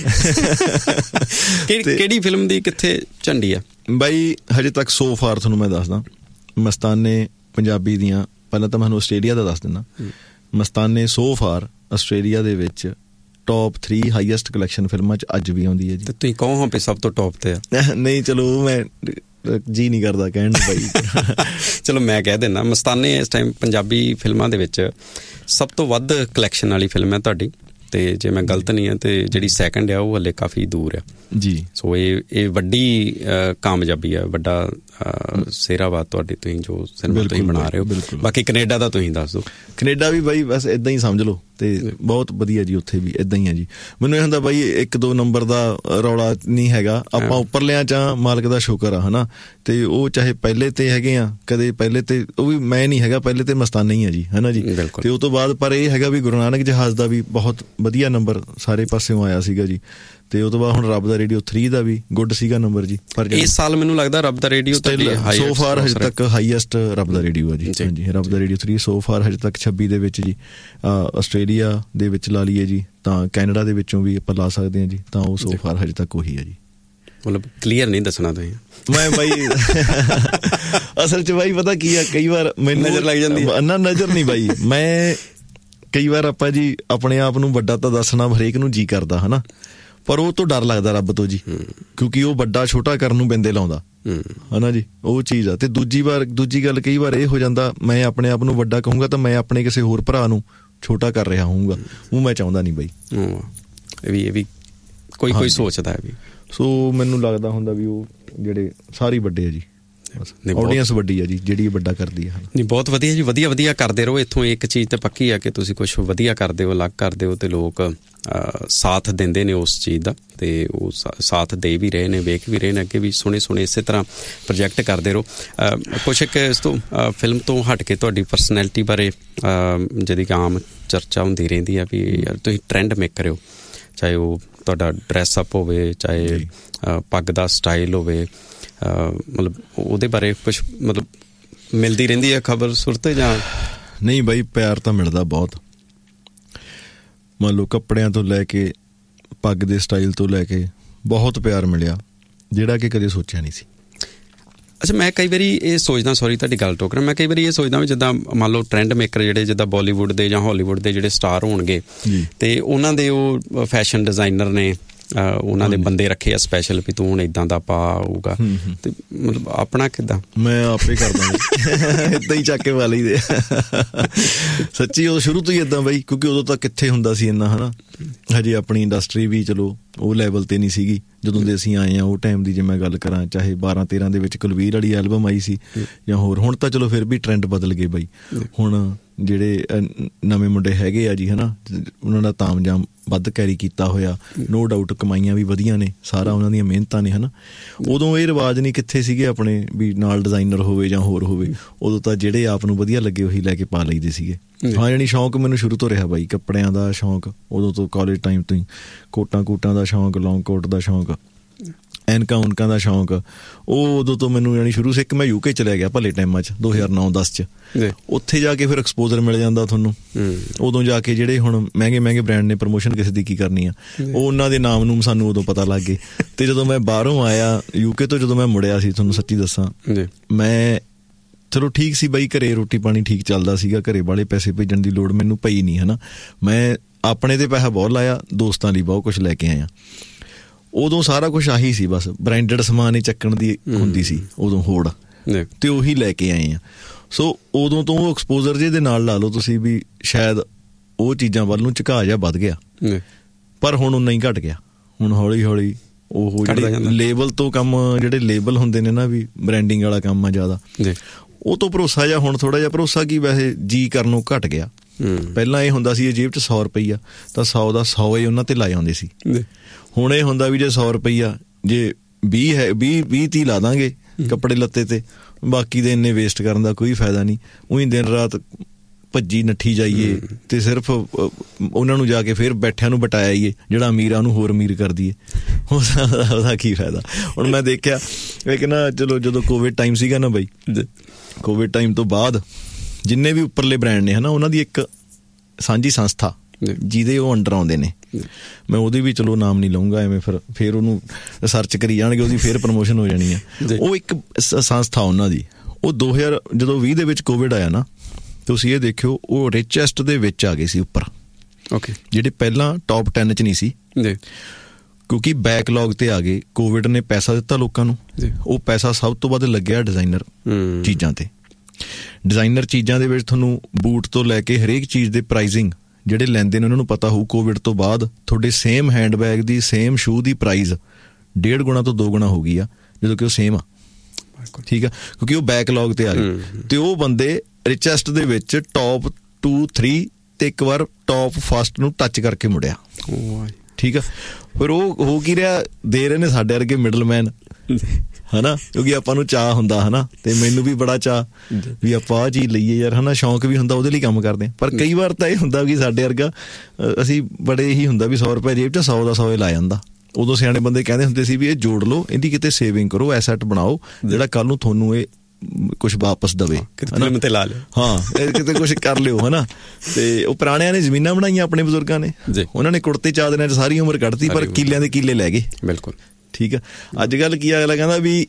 ਕਿਹੜੀ ਫਿਲਮ ਦੀ ਕਿੱਥੇ ਝੰਡੀ ਆ ਬਾਈ? ਹਜੇ ਤੱਕ ਸੋ ਫਾਰ ਤੁਹਾਨੂੰ ਮੈਂ ਦੱਸਦਾ, ਮਸਤਾਨੇ ਪੰਜਾਬੀ ਦੀਆਂ, ਪਹਿਲਾਂ ਤਾਂ ਮੈਂ ਤੁਹਾਨੂੰ ਆਸਟ੍ਰੇਲੀਆ ਦਾ ਦੱਸ ਦਿੰਦਾ। ਮਸਤਾਨੇ ਸੋ ਫਾਰ ਆਸਟ੍ਰੇਲੀਆ ਦੇ ਵਿੱਚ ਟੌਪ ਥਰੀ ਹਾਈਐਸਟ ਕਲੈਕਸ਼ਨ ਫਿਲਮਾਂ 'ਚ ਅੱਜ ਵੀ ਆਉਂਦੀ ਹੈ ਜੀ। ਤੁਸੀਂ ਕਹੋ ਹਾਂ ਵੀ ਸਭ ਤੋਂ ਟੌਪ 'ਤੇ ਆ? ਨਹੀਂ, ਚਲੋ ਮੈਂ ਜੀ ਨਹੀਂ ਕਰਦਾ ਕਹਿਣ ਨੂੰ ਬਾਈ। ਚਲੋ ਮੈਂ ਕਹਿ ਦਿੰਦਾ, ਮਸਤਾਨੇ ਇਸ ਟਾਈਮ ਪੰਜਾਬੀ ਫਿਲਮਾਂ ਦੇ ਵਿੱਚ ਸਭ ਤੋਂ ਵੱਧ ਕਲੈਕਸ਼ਨ ਵਾਲੀ ਫਿਲਮ ਹੈ ਤੁਹਾਡੀ, ਅਤੇ ਜੇ ਮੈਂ ਗਲਤ ਨਹੀਂ ਹਾਂ ਅਤੇ ਜਿਹੜੀ ਸੈਕਿੰਡ ਆ ਉਹ ਹਾਲੇ ਕਾਫੀ ਦੂਰ ਆ ਜੀ। ਸੋ ਇਹ ਇਹ ਵੱਡੀ ਕਾਮਯਾਬੀ ਆ, ਵੱਡਾ ਸਿਹਰਾਬਾਦ ਤੁਹਾਡੀ, ਤੁਸੀਂ ਜੋ ਸਿਨੇਮਾ ਤੁਸੀਂ ਬਣਾ ਰਹੇ ਹੋ। ਬਾਕੀ ਕੈਨੇਡਾ ਦਾ ਤੁਸੀਂ ਦੱਸ ਦਿਓ। ਕੈਨੇਡਾ ਵੀ ਬਾਈ ਬਸ ਇੱਦਾਂ ਹੀ ਸਮਝ ਲਓ, ਅਤੇ ਬਹੁਤ ਵਧੀਆ ਜੀ, ਉੱਥੇ ਵੀ ਇੱਦਾਂ ਹੀ ਆ ਜੀ। ਮੈਨੂੰ ਇਹ ਹੁੰਦਾ ਬਾਈ ਇੱਕ ਦੋ ਨੰਬਰ ਦਾ ਰੌਲਾ ਨਹੀਂ ਹੈਗਾ, ਆਪਾਂ ਉੱਪਰਲਿਆਂ 'ਚ ਮਾਲਕ ਦਾ ਸ਼ੁਕਰ ਆ, ਹੈ ਨਾ। ਅਤੇ ਉਹ ਚਾਹੇ ਪਹਿਲੇ 'ਤੇ ਹੈਗੇ ਆ, ਕਦੇ ਪਹਿਲੇ 'ਤੇ ਉਹ ਵੀ ਮੈਂ ਨਹੀਂ ਹੈਗਾ, ਪਹਿਲੇ 'ਤੇ ਮਸਤਾਨਾ ਹੀ ਆ ਜੀ, ਹੈ ਨਾ ਜੀ। ਅਤੇ ਉਹ ਤੋਂ ਬਾਅਦ ਪਰ ਇਹ ਹੈਗਾ ਵੀ ਗੁਰੂ ਨਾਨਕ ਜਹਾਜ਼ ਦਾ ਵੀ ਬਹੁਤ ਵਧੀਆ ਨੰਬਰ ਸਾਰੇ ਪਾਸਿਓਂ ਆਇਆ ਸੀਗਾ ਜੀ। ਅਤੇ ਉਹ ਤੋਂ ਬਾਅਦ ਹੁਣ ਰੱਬ ਦਾ ਰੇਡੀਓ ਥਰੀ ਦਾ ਵੀ ਗੁੱਡ ਸੀਗਾ ਨੰਬਰ ਜੀ। ਪਰ ਇਸ ਸਾਲ ਮੈਨੂੰ ਲੱਗਦਾ ਰੱਬ ਦਾ ਰੇਡੀਓ ਸੋ ਫਾਰ ਹਜੇ ਤੱਕ ਹਾਈਐਸਟ ਰੱਬ ਦਾ ਰੇਡੀਓ ਆ ਜੀ। ਹਾਂਜੀ, ਰੱਬ ਦਾ ਰੇਡੀਓ ਥਰੀ ਸੋ ਫਾਰ ਹਜੇ ਤੱਕ ਛੱਬੀ ਦੇ ਵਿੱਚ ਜੀ। ਆਸਟ੍ਰੇਲੀਆ ਦੇ ਵਿੱਚ ਲਾ ਲਈਏ ਜੀ ਤਾਂ ਕੈਨੇਡਾ ਦੇ ਵਿੱਚੋਂ ਵੀ ਆਪਾਂ ਲਾ ਸਕਦੇ ਹਾਂ ਜੀ, ਤਾਂ ਉਹ ਸੋ ਫਾਰ ਹਜੇ ਤੱਕ ਉਹੀ ਹੈ ਜੀ। ਮਤਲਬ ਕਲੀਅਰ ਨਹੀਂ ਦੱਸਣਾ ਤੁਸੀਂ। ਮੈਂ ਬਾਈ ਅਸਲ 'ਚ ਬਾਈ ਪਤਾ ਕੀ ਆ, ਕਈ ਵਾਰ ਮੈਨੂੰ ਨਜ਼ਰ ਲੱਗ ਜਾਂਦੀ ਨਾ, ਨਜ਼ਰ ਨਹੀਂ ਬਾਈ। ਮੈਂ ਕਈ ਵਾਰ ਆਪਾਂ ਜੀ ਆਪਣੇ ਆਪ ਨੂੰ ਵੱਡਾ ਤਾਂ ਦੱਸਣਾ ਹਰੇਕ ਨੂੰ ਜੀ ਕਰਦਾ ਹੈ ਨਾ, ਪਰ ਉਹ ਤੋਂ ਡਰ ਲੱਗਦਾ ਰੱਬ ਤੋਂ ਜੀ, ਕਿਉਂਕਿ ਉਹ ਵੱਡਾ ਛੋਟਾ ਕਰਨ ਨੂੰ ਬਿੰਦੇ ਲਾਉਂਦਾ ਹੈ ਨਾ ਜੀ, ਉਹ ਚੀਜ਼ ਆ। ਤੇ ਦੂਜੀ ਵਾਰ ਦੂਜੀ ਗੱਲ ਕਈ ਵਾਰ ਇਹ ਹੋ ਜਾਂਦਾ, ਮੈਂ ਆਪਣੇ ਆਪ ਨੂੰ ਵੱਡਾ ਕਹੂੰਗਾ ਤਾਂ ਮੈਂ ਆਪਣੇ ਕਿਸੇ ਹੋਰ ਭਰਾ ਨੂੰ ਛੋਟਾ ਕਰ ਰਿਹਾ ਹੋਊਂਗਾ, ਉਹ ਮੈਂ ਚਾਹੁੰਦਾ ਨਹੀਂ ਬਾਈ। ਇਹ ਵੀ ਇਹ ਵੀ ਕੋਈ ਕੋਈ ਸੋਚਦਾ ਹੈ ਵੀ। ਸੋ ਮੈਨੂੰ ਲੱਗਦਾ ਹੁੰਦਾ ਵੀ ਉਹ ਜਿਹੜੇ ਸਾਰੇ ਵੱਡੇ ਆ ਜੀ, ਆਡੀਅנס ਵੱਡੀ ਆ ਜੀ ਜਿਹੜੀ ਵੱਡਾ ਕਰਦੀ ਆ। ਨਹੀਂ ਬਹੁਤ ਵਧੀਆ ਜੀ, ਵਧੀਆ ਵਧੀਆ ਕਰਦੇ ਰਹੋ। ਇੱਥੋਂ ਇੱਕ ਚੀਜ਼ ਤਾਂ ਪੱਕੀ ਆ ਕਿ ਤੁਸੀਂ ਕੁਛ ਵਧੀਆ ਕਰਦੇ ਹੋ, ਅਲੱਗ ਕਰਦੇ ਹੋ, ਤੇ ਲੋਕ ਸਾਥ ਦਿੰਦੇ ਨੇ ਉਸ ਚੀਜ਼ ਦਾ, ਤੇ ਉਹ ਸਾਥ ਦੇ ਵੀ ਰਹੇ ਨੇ, ਵੇਖ ਵੀ ਰਹੇ ਨੇ, ਅੱਗੇ ਵੀ ਸੋਹਣੇ ਸੋਹਣੇ ਇਸੇ ਤਰ੍ਹਾਂ ਪ੍ਰੋਜੈਕਟ ਕਰਦੇ ਰਹੋ। ਕੁਛ ਇੱਕ ਇਸ ਤੋਂ ਫਿਲਮ ਤੋਂ ਹਟ ਕੇ ਤੁਹਾਡੀ ਪਰਸਨੈਲਿਟੀ ਬਾਰੇ ਜਿਹਦੀ ਕਿ ਆਮ ਚਰਚਾ ਹੁੰਦੀ ਰਹਿੰਦੀ ਆ ਵੀ ਯਾਰ ਤੁਸੀਂ ਟਰੈਂਡ ਮੇਕਰ ਹੋ, ਚਾਹੇ ਉਹ ਤੁਹਾਡਾ ਡਰੈਸ ਅਪ ਹੋਵੇ, ਚਾਹੇ ਪੱਗ ਦਾ ਸਟਾਈਲ ਹੋਵੇ, ਮਤਲਬ ਉਹਦੇ ਬਾਰੇ ਕੁਛ ਮਤਲਬ ਮਿਲਦੀ ਰਹਿੰਦੀ ਹੈ ਖਬਰ ਸੁਰਤ ਜਾਂ ਨਹੀਂ? ਬਾਈ ਪਿਆਰ ਤਾਂ ਮਿਲਦਾ ਬਹੁਤ, ਮੰਨ ਲਓ ਕੱਪੜਿਆਂ ਤੋਂ ਲੈ ਕੇ ਪੱਗ ਦੇ ਸਟਾਈਲ ਤੋਂ ਲੈ ਕੇ ਬਹੁਤ ਪਿਆਰ ਮਿਲਿਆ, ਜਿਹੜਾ ਕਿ ਕਦੇ ਸੋਚਿਆ ਨਹੀਂ ਸੀ। ਅੱਛਾ, ਮੈਂ ਕਈ ਵਾਰੀ ਇਹ ਸੋਚਦਾ, ਸੌਰੀ ਤੁਹਾਡੀ ਗੱਲ ਟੋਕਰਾਂ, ਮੈਂ ਕਈ ਵਾਰੀ ਇਹ ਸੋਚਦਾ ਵੀ ਜਿੱਦਾਂ ਮੰਨ ਲਓ ਟਰੈਂਡ ਮੇਕਰ ਜਿਹੜੇ ਜਿੱਦਾਂ ਬਾਲੀਵੁੱਡ ਦੇ ਜਾਂ ਹਾਲੀਵੁੱਡ ਦੇ ਜਿਹੜੇ ਸਟਾਰ ਹੋਣਗੇ, ਤੇ ਉਹਨਾਂ ਦੇ ਉਹ ਫੈਸ਼ਨ ਡਿਜ਼ਾਈਨਰ ਨੇ, ਉਹਨਾਂ ਦੇ ਬੰਦੇ ਰੱਖੇ ਆ ਸਪੈਸ਼ਲ ਵੀ ਤੂੰ ਹੁਣ ਇੱਦਾਂ ਦਾ ਪਾ ਆਊਗਾ, ਤੇ ਮਤਲਬ ਆਪਣਾ ਕਿੱਦਾਂ? ਮੈਂ ਆਪੇ ਕਰਦਾ ਏਦਾਂ ਹੀ ਚੱਕ ਕੇ ਪਾ ਲਈ ਦੇ ਸੱਚੀ। ਉਹ ਸ਼ੁਰੂ ਤੋਂ ਹੀ ਏਦਾਂ ਬਾਈ, ਕਿਉਂਕਿ ਉਦੋਂ ਤਾਂ ਕਿੱਥੇ ਹੁੰਦਾ ਸੀ ਇੰਨਾ, ਹੈ ਨਾ, ਹਜੇ ਆਪਣੀ ਇੰਡਸਟਰੀ ਵੀ ਚਲੋ ਉਹ ਲੈਵਲ 'ਤੇ ਨਹੀਂ ਸੀਗੀ ਜਦੋਂ ਦੇ ਅਸੀਂ ਆਏ ਹਾਂ। ਉਹ ਟਾਈਮ ਦੀ ਜੇ ਮੈਂ ਗੱਲ ਕਰਾਂ, ਚਾਹੇ ਬਾਰਾਂ ਤੇਰਾਂ ਦੇ ਵਿੱਚ ਕੁਲਵੀਰ ਵਾਲੀ ਐਲਬਮ ਆਈ ਸੀ ਜਾਂ ਹੋਰ, ਹੁਣ ਤਾਂ ਚਲੋ ਫਿਰ ਵੀ ਟਰੈਂਡ ਬਦਲ ਗਏ ਬਾਈ। ਹੁਣ ਜਿਹੜੇ ਨਵੇਂ ਮੁੰਡੇ ਹੈਗੇ ਆ ਜੀ, ਹੈ ਨਾ, ਉਹਨਾਂ ਦਾ ਤਾਮਝਾਮ ਵੱਧ ਕੈਰੀ ਕੀਤਾ ਹੋਇਆ, ਨੋ ਡਾਊਟ ਕਮਾਈਆਂ ਵੀ ਵਧੀਆ ਨੇ, ਸਾਰਾ ਉਹਨਾਂ ਦੀਆਂ ਮਿਹਨਤਾਂ ਨੇ, ਹੈ ਨਾ। ਉਦੋਂ ਇਹ ਰਿਵਾਜ਼ ਨਹੀਂ ਕਿੱਥੇ ਸੀਗੇ ਆਪਣੇ ਵੀ ਨਾਲ ਡਿਜ਼ਾਈਨਰ ਹੋਵੇ ਜਾਂ ਹੋਰ ਹੋਵੇ, ਉਦੋਂ ਤਾਂ ਜਿਹੜੇ ਆਪ ਨੂੰ ਵਧੀਆ ਲੱਗੇ ਉਹੀ ਲੈ ਕੇ ਪਾ ਲਈਦੇ ਸੀਗੇ। ਹਾਂ, ਜਾਣੀ ਸ਼ੌਂਕ ਮੈਨੂੰ ਸ਼ੁਰੂ ਤੋਂ ਰਿਹਾ ਬਾਈ, ਕੱਪੜਿਆਂ ਦਾ ਸ਼ੌਂਕ ਉਦੋਂ ਤੋਂ, ਕਾਲਜ ਟਾਈਮ ਤੋਂ ਹੀ। ਕੋਟਾਂ ਕੂਟਾਂ ਦਾ ਸ਼ੌਂਕ, ਲੌਂਗ ਕੋਟ ਦਾ ਸ਼ੌਂਕ, ਐਨਕਾਂ ਉਨਕਾਂ ਦਾ ਸ਼ੌਂਕ, ਉਹ ਉਦੋਂ ਤੋਂ ਮੈਨੂੰ ਜਾਣੀ ਸ਼ੁਰੂ ਸੇ। ਇੱਕ ਮੈਂ ਯੂਕੇ ਚਲਿਆ ਗਿਆ ਭਲੇ ਟਾਈਮਾਂ 'ਚ ਦੋ ਹਜ਼ਾਰ ਨੌ ਦਸ 'ਚ, ਉੱਥੇ ਜਾ ਕੇ ਫਿਰ ਐਕਸਪੋਜ਼ਰ ਮਿਲ ਜਾਂਦਾ ਤੁਹਾਨੂੰ। ਉਦੋਂ ਜਾ ਕੇ ਜਿਹੜੇ ਹੁਣ ਮਹਿੰਗੇ ਮਹਿੰਗੇ ਬ੍ਰਾਂਡ ਨੇ, ਪ੍ਰਮੋਸ਼ਨ ਕਿਸੇ ਦੀ ਕੀ ਕਰਨੀ ਆ, ਉਹ ਉਹਨਾਂ ਦੇ ਨਾਮ ਨੂੰ ਸਾਨੂੰ ਉਦੋਂ ਪਤਾ ਲੱਗ ਗਏ। ਤੇ ਜਦੋਂ ਮੈਂ ਬਾਹਰੋਂ ਆਇਆ ਯੂਕੇ ਤੋਂ, ਜਦੋਂ ਮੈਂ ਮੁੜਿਆ ਸੀ, ਤੁਹਾਨੂੰ ਸੱਚੀ ਦੱਸਾਂ, ਮੈਂ ਚਲੋ ਠੀਕ ਸੀ ਬਾਈ, ਘਰੇ ਰੋਟੀ ਪਾਣੀ ਠੀਕ ਚੱਲਦਾ ਸੀਗਾ, ਘਰੇ ਵਾਲੇ ਪੈਸੇ ਭੇਜਣ ਦੀ ਲੋੜ ਮੈਨੂੰ ਪਈ ਨਹੀਂ, ਹੈ ਨਾ। ਮੈਂ ਆਪਣੇ ਤੇ ਪੈਸਾ ਬਹੁਤ ਲਾਇਆ, ਦੋਸਤਾਂ ਲਈ ਬਹੁਤ ਕੁਛ ਲੈ ਕੇ ਆਇਆ। ਉਦੋਂ ਸਾਰਾ ਕੁਛ ਆਹੀ ਸੀ, ਬਸ ਬ੍ਰਾਂਡਡ ਸਮਾਨ ਹੀ ਚੱਕਣ ਦੀ ਹੁੰਦੀ ਸੀ ਉਦੋਂ ਹੋੜ, ਤੇ ਉਹੀ ਲੈ ਕੇ ਆਏ ਆ। ਸੋ ਉਦੋਂ ਤੋਂ ਉਹ ਐਕਸਪੋਜ਼ਰ ਜਿਹੇ ਦੇ ਨਾਲ ਲਾ ਲਓ ਤੁਸੀਂ ਵੀ, ਸ਼ਾਇਦ ਉਹ ਚੀਜ਼ਾਂ ਵੱਲ ਨੂੰ ਝੁਕਾਅ ਜਿਹਾ ਵੱਧ ਗਿਆ, ਪਰ ਹੁਣ ਉਨਾ ਹੀ ਘਟ ਗਿਆ। ਹੁਣ ਹੌਲੀ ਹੌਲੀ ਉਹ ਜਿਹੜੇ ਲੇਬਲ ਤੋਂ ਕੰਮ, ਜਿਹੜੇ ਲੇਬਲ ਹੁੰਦੇ ਨੇ ਨਾ ਵੀ ਬ੍ਰਾਂਡਿੰਗ ਵਾਲਾ ਕੰਮ ਆ ਜ਼ਿਆਦਾ, ਉਹ ਤੋਂ ਭਰੋਸਾ ਜਿਹਾ ਹੁਣ ਥੋੜਾ ਜਿਹਾ, ਭਰੋਸਾ ਕੀ ਵੈਸੇ ਜੀ ਕਰਨੋਂ ਘਟ ਗਿਆ। ਪਹਿਲਾਂ ਇਹ ਹੁੰਦਾ ਸੀ ਇਹ ਜੇਬ 'ਚ ਸੌ ਰੁਪਈਆ ਤਾਂ ਸੌ ਦਾ ਸੌ ਹੀ ਉਹਨਾਂ ਤੇ ਲਾਏ ਆਉਂਦੇ ਸੀ। ਹੁਣ ਇਹ ਹੁੰਦਾ ਵੀ ਜੇ ਸੌ ਰੁਪਈਆ ਜੇ ਵੀਹ ਹੈ, ਵੀਹ ਵੀਹ ਤੀਹ ਲਾ ਦਾਂਗੇ ਕੱਪੜੇ ਲੱਤੇ ਤੇ, ਬਾਕੀ ਦੇ ਇੰਨੇ ਵੇਸਟ ਕਰਨ ਦਾ ਕੋਈ ਫਾਇਦਾ ਨਹੀਂ। ਉਹੀ ਦਿਨ ਰਾਤ ਭੱਜੀ ਨੱਠੀ ਜਾਈਏ ਤੇ ਸਿਰਫ ਉਹਨਾਂ ਨੂੰ ਜਾ ਕੇ ਫਿਰ ਬੈਠਿਆਂ ਨੂੰ ਬਟਾਇਆ ਈਏ, ਜਿਹੜਾ ਅਮੀਰ ਆ ਉਹਨੂੰ ਹੋਰ ਅਮੀਰ ਕਰ ਦਈਏ, ਉਹਦਾ ਕੀ ਫਾਇਦਾ। ਹੁਣ ਮੈਂ ਦੇਖਿਆ ਇੱਕ ਨਾ, ਚਲੋ ਜਦੋਂ ਕੋਵਿਡ ਟਾਈਮ ਸੀਗਾ ਨਾ ਬਾਈ, ਕੋਵਿਡ ਟਾਈਮ ਤੋਂ ਬਾਅਦ ਜਿੰਨੇ ਵੀ ਉੱਪਰਲੇ ਬ੍ਰਾਂਡ ਨੇ, ਹੈ ਨਾ, ਉਹਨਾਂ ਦੀ ਇੱਕ ਸਾਂਝੀ ਸੰਸਥਾ ਜਿਹਦੇ ਉਹ ਅੰਡਰ ਆਉਂਦੇ ਨੇ, ਮੈਂ ਉਹਦੀ ਵੀ ਚਲੋ ਨਾਮ ਨਹੀਂ ਲਊਂਗਾ ਐਵੇਂ, ਫਿਰ ਫਿਰ ਉਹਨੂੰ ਰਿਸਰਚ ਕਰੀ ਜਾਣਗੇ, ਉਹਦੀ ਫਿਰ ਪ੍ਰਮੋਸ਼ਨ ਹੋ ਜਾਣੀ ਆ। ਉਹ ਇੱਕ ਸੰਸਥਾ ਉਹਨਾਂ ਦੀ, ਉਹ ਦੋ ਹਜ਼ਾਰ ਜਦੋਂ ਵੀਹ ਦੇ ਵਿੱਚ ਕੋਵਿਡ ਆਇਆ ਨਾ, ਤੁਸੀਂ ਇਹ ਦੇਖਿਓ ਉਹ ਰਿਚੈਸਟ ਦੇ ਵਿੱਚ ਆ ਗਏ ਸੀ ਉੱਪਰ, ਓਕੇ, ਜਿਹੜੇ ਪਹਿਲਾਂ ਟੌਪ ਟੈਨ 'ਚ ਨਹੀਂ ਸੀ, ਕਿਉਂਕਿ ਬੈਕਲੌਗ ਤੇ ਆ ਗਏ। ਕੋਵਿਡ ਨੇ ਪੈਸਾ ਦਿੱਤਾ ਲੋਕਾਂ ਨੂੰ, ਉਹ ਪੈਸਾ ਸਭ ਤੋਂ ਵੱਧ ਲੱਗਿਆ ਡਿਜ਼ਾਈਨਰ ਚੀਜ਼ਾਂ ਤੇ। ਡਿਜ਼ਾਈਨਰ ਚੀਜ਼ਾਂ ਦੇ ਵਿੱਚ ਤੁਹਾਨੂੰ ਬੂਟ ਤੋਂ ਲੈ ਕੇ ਹਰੇਕ ਚੀਜ਼ ਦੇ ਪ੍ਰਾਈਸਿੰਗ ਜਿਹੜੇ ਲੈਂਦੇ ਨੇ ਉਹਨਾਂ ਨੂੰ ਪਤਾ ਹੋਊ, ਕੋਵਿਡ ਤੋਂ ਬਾਅਦ ਤੁਹਾਡੇ ਸੇਮ ਹੈਂਡਬੈਗ ਦੀ, ਸੇਮ ਸ਼ੂ ਦੀ ਪ੍ਰਾਈਸ ਡੇਢ ਗੁਣਾ ਤੋਂ ਦੋ ਗੁਣਾ ਹੋ ਗਈ ਆ, ਜਦੋਂ ਕਿ ਉਹ ਸੇਮ ਆ, ਠੀਕ ਆ, ਕਿਉਂਕਿ ਉਹ ਬੈਕਲੌਗ ਤੇ ਆ ਗਏ। ਤੇ ਉਹ ਬੰਦੇ ਰਿਚੈਸਟ ਦੇ ਵਿੱਚ ਟੌਪ ਟੂ ਥਰੀ ਤੇ ਇੱਕ ਵਾਰ ਟੌਪ ਫਸਟ ਨੂੰ ਟੱਚ ਕਰਕੇ ਮੁੜਿਆ, ਠੀਕ ਆ। ਫਿਰ ਉਹ ਹੋ ਕੀ ਰਿਹਾ, ਦੇ ਰਹੇ ਨੇ ਸਾਡੇ ਵਰਗੇ ਮਿਡਲਮੈਨ, ਹੈ ਨਾ, ਕਿਉਂਕਿ ਆਪਾਂ ਨੂੰ ਚਾਅ ਹੁੰਦਾ, ਹੈ ਨਾ, ਤੇ ਮੈਨੂੰ ਵੀ ਬੜਾ ਚਾਅ ਵੀ ਆਪਾਂ ਆਹ ਚੀਜ਼ ਲਈਏ ਯਾਰ, ਹੈ ਨਾ, ਸ਼ੌਂਕ ਵੀ ਹੁੰਦਾ, ਉਹਦੇ ਲਈ ਕੰਮ ਕਰਦੇ ਹਾਂ। ਪਰ ਕਈ ਵਾਰ ਤਾਂ ਇਹ ਹੁੰਦਾ ਕਿ ਸਾਡੇ ਵਰਗਾ ਅਸੀਂ ਬੜੇ ਹੀ ਹੁੰਦਾ ਵੀ ਸੌ ਰੁਪਏ ਜੇਬ 'ਚ ਸੌ ਦਾ ਸੌ ਲਾ ਜਾਂਦਾ। ਉਦੋਂ ਸਿਆਣੇ ਬੰਦੇ ਕਹਿੰਦੇ ਹੁੰਦੇ ਸੀ ਵੀ ਇਹ ਜੋੜ ਲਓ, ਇਹਦੀ ਕਿਤੇ ਸੇਵਿੰਗ ਕਰੋ, ਐਸੈਟ ਬਣਾਓ, ਜਿਹੜਾ ਕੱਲ ਨੂੰ ਤੁਹਾਨੂੰ ਇਹ ਕੁਛ ਵਾਪਸ ਦਵੇ, ਫਿਲਮ ਤੇ ਲਾ ਲਿਓ, ਹਾਂ, ਕਿਤੇ ਕੁਛ ਕਰ ਲਿਓ, ਹੈ ਨਾ। ਤੇ ਉਹ ਪੁਰਾਣਿਆਂ ਨੇ ਜ਼ਮੀਨਾਂ ਬਣਾਈਆਂ ਆਪਣੇ ਬਜ਼ੁਰਗਾਂ ਨੇ, ਉਹਨਾਂ ਨੇ ਕੁੜਤੇ ਚਾਦਰਿਆਂ 'ਚ ਸਾਰੀ ਉਮਰ ਕੱਢਤੀ, ਪਰ ਕਿੱਲਿਆਂ ਦੇ ਕਿੱਲੇ ਲੈ ਗਏ। ਬਿਲਕੁਲ ਠੀਕ ਆ। ਅੱਜ ਕੱਲ੍ਹ ਕੀ ਅਗਲਾ ਕਹਿੰਦਾ ਵੀ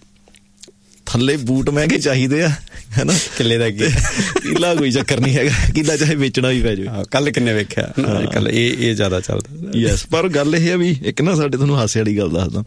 ਥੱਲੇ ਬੂਟ ਮਹਿੰਗੇ ਚਾਹੀਦੇ ਆ, ਹੈ ਨਾ, ਕਿੱਲੇ ਦਾ ਕੀ ਕਿੱਲਾ ਕੋਈ ਚੱਕਰ ਨਹੀਂ ਹੈਗਾ, ਕਿੱਲਾ ਚਾਹੇ ਵੇਚਣਾ ਵੀ ਪੈ ਜਾਵੇ। ਕੱਲ ਕਿੰਨੇ ਵੇਖਿਆ ਅੱਜ ਕੱਲ੍ਹ ਇਹ ਇਹ ਜ਼ਿਆਦਾ ਚੱਲਦਾ। ਯੈਸ, ਪਰ ਗੱਲ ਇਹ ਆ ਵੀ ਇੱਕ ਨਾ ਸਾਡੇ ਤੁਹਾਨੂੰ ਹਾਸੇ ਵਾਲੀ ਗੱਲ ਦੱਸਦਾ।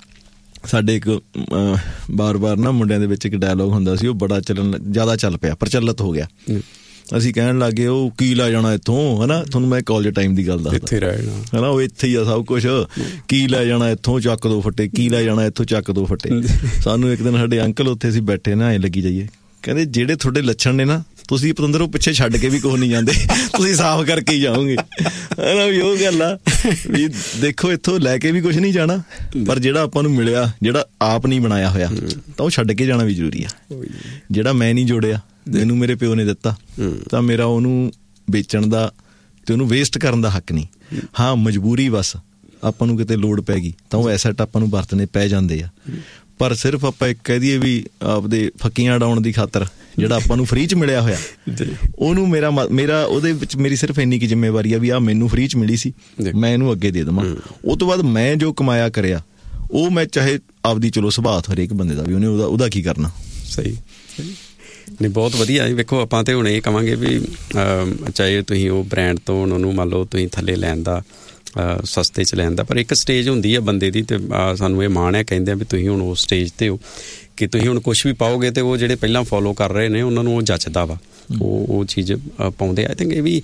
ਸਾਡੇ ਇੱਕ ਬਾਰ ਬਾਰ ਨਾ ਮੁੰਡਿਆਂ ਦੇ ਵਿੱਚ ਇੱਕ ਡਾਇਲੋਗ ਹੁੰਦਾ ਸੀ, ਉਹ ਬੜਾ ਚੱਲਣ ਜ਼ਿਆਦਾ ਚੱਲ ਪਿਆ, ਪ੍ਰਚਲਿਤ ਹੋ ਗਿਆ। ਅਸੀਂ ਕਹਿਣ ਲੱਗ ਗਏ ਉਹ ਕੀ ਲੈ ਜਾਣਾ ਇੱਥੋਂ, ਹੈ ਨਾ। ਤੁਹਾਨੂੰ ਮੈਂ ਕਾਲਜ ਟਾਈਮ ਦੀ ਗੱਲ ਦੱਸਦਾ, ਹੈ ਨਾ, ਉਹ ਇੱਥੇ ਹੀ ਆ ਸਭ ਕੁਛ, ਕੀ ਲੈ ਜਾਣਾ ਇੱਥੋਂ, ਚੱਕ ਦੋ ਫੱਟੇ, ਕੀ ਲੈ ਜਾਣਾ ਇੱਥੋਂ, ਚੱਕ ਦੋ ਫੱਟੇ। ਸਾਨੂੰ ਇੱਕ ਦਿਨ ਸਾਡੇ ਅੰਕਲ ਉੱਥੇ ਅਸੀਂ ਬੈਠੇ ਨਾ, ਐਂ ਲੱਗੀ ਜਾਈਏ, ਕਹਿੰਦੇ ਜਿਹੜੇ ਤੁਹਾਡੇ ਲੱਛਣ ਨੇ ਨਾ, ਤੁਸੀਂ ਪਤੰਦਰ ਉਹ ਪਿੱਛੇ ਛੱਡ ਕੇ ਵੀ ਕੁਛ ਨਹੀਂ ਜਾਂਦੇ, ਤੁਸੀਂ ਸਾਫ਼ ਕਰਕੇ ਹੀ ਜਾਓਗੇ, ਹੈ ਨਾ। ਵੀ ਉਹ ਗੱਲ ਆ ਵੀ ਦੇਖੋ ਇੱਥੋਂ ਲੈ ਕੇ ਵੀ ਕੁਛ ਨਹੀਂ ਜਾਣਾ, ਪਰ ਜਿਹੜਾ ਆਪਾਂ ਨੂੰ ਮਿਲਿਆ, ਜਿਹੜਾ ਆਪ ਨਹੀਂ ਬਣਾਇਆ ਹੋਇਆ, ਤਾਂ ਉਹ ਛੱਡ ਕੇ ਜਾਣਾ ਵੀ ਜ਼ਰੂਰੀ ਆ। ਜਿਹੜਾ ਮੈਂ ਨਹੀਂ ਜੋੜਿਆ, ਮੈਨੂੰ ਮੇਰੇ ਪਿਓ ਨੇ ਦਿੱਤਾ, ਤਾਂ ਮੇਰਾ ਉਹਨੂੰ ਵੇਚਣ ਦਾ ਤੇ ਉਹਨੂੰ ਵੇਸਟ ਕਰਨ ਦਾ ਹੱਕ ਨਹੀਂ। ਹਾਂ, ਮਜਬੂਰੀ ਬਸ ਆਪਾਂ ਨੂੰ ਕਿਤੇ ਲੋੜ ਪੈ ਗਈ ਤਾਂ ਉਹ ਐਸੈਟ ਆਪਾਂ ਨੂੰ ਵਰਤਣੇ ਪੈ ਜਾਂਦੇ ਆ, ਪਰ ਸਿਰਫ ਆਪਾਂ ਇੱਕ ਕਹਿ ਦਈਏ ਵੀ ਆਪਦੇ ਫੱਕੀਆਂ ਉਡਾਉਣ ਦੀ ਖਾਤਰ ਜਿਹੜਾ ਆਪਾਂ ਨੂੰ ਫ੍ਰੀ 'ਚ ਮਿਲਿਆ ਹੋਇਆ, ਉਹਨੂੰ ਮੇਰਾ ਮੇਰਾ ਉਹਦੇ ਵਿੱਚ ਮੇਰੀ ਸਿਰਫ ਇੰਨੀ ਕੀ ਜ਼ਿੰਮੇਵਾਰੀ ਆ ਵੀ ਆਹ ਮੈਨੂੰ ਫ੍ਰੀ 'ਚ ਮਿਲੀ ਸੀ, ਮੈਂ ਇਹਨੂੰ ਅੱਗੇ ਦੇ ਦੇਵਾਂ। ਉਹ ਤੋਂ ਬਾਅਦ ਮੈਂ ਜੋ ਕਮਾਇਆ ਕਰਿਆ, ਉਹ ਮੈਂ ਚਾਹੇ ਆਪਦੀ ਚਲੋ ਸੁਭਾਅ ਹਰੇਕ ਬੰਦੇ ਦਾ ਵੀ ਉਹਨੇ ਉਹਦਾ ਉਹਦਾ ਕੀ ਕਰਨਾ। ਸਹੀ ਨਹੀਂ, ਬਹੁਤ ਵਧੀਆ। ਵੇਖੋ ਆਪਾਂ ਤਾਂ ਹੁਣ ਇਹ ਕਹਾਂਗੇ ਵੀ ਚਾਹੇ ਤੁਸੀਂ ਉਹ ਬ੍ਰਾਂਡ ਤੋਂ ਉਹਨੂੰ ਮੰਨ ਲਓ ਤੁਸੀਂ ਥੱਲੇ ਲੈਣ ਦਾ, ਸਸਤੇ 'ਚ ਲੈਣ ਦਾ, ਪਰ ਇੱਕ ਸਟੇਜ ਹੁੰਦੀ ਆ ਬੰਦੇ ਦੀ, ਅਤੇ ਸਾਨੂੰ ਇਹ ਮਾਣ ਹੈ ਕਹਿੰਦੇ ਆ ਵੀ ਤੁਸੀਂ ਹੁਣ ਉਸ ਸਟੇਜ 'ਤੇ ਹੋ ਕਿ ਤੁਸੀਂ ਹੁਣ ਕੁਛ ਵੀ ਪਾਓਗੇ ਅਤੇ ਉਹ ਜਿਹੜੇ ਪਹਿਲਾਂ ਫੋਲੋ ਕਰ ਰਹੇ ਨੇ ਉਹਨਾਂ ਨੂੰ ਉਹ ਜੱਚਦਾ ਵਾ, ਉਹ ਉਹ ਚੀਜ਼ ਪਾਉਂਦੇ। ਆਈ ਥਿੰਕ ਇਹ ਵੀ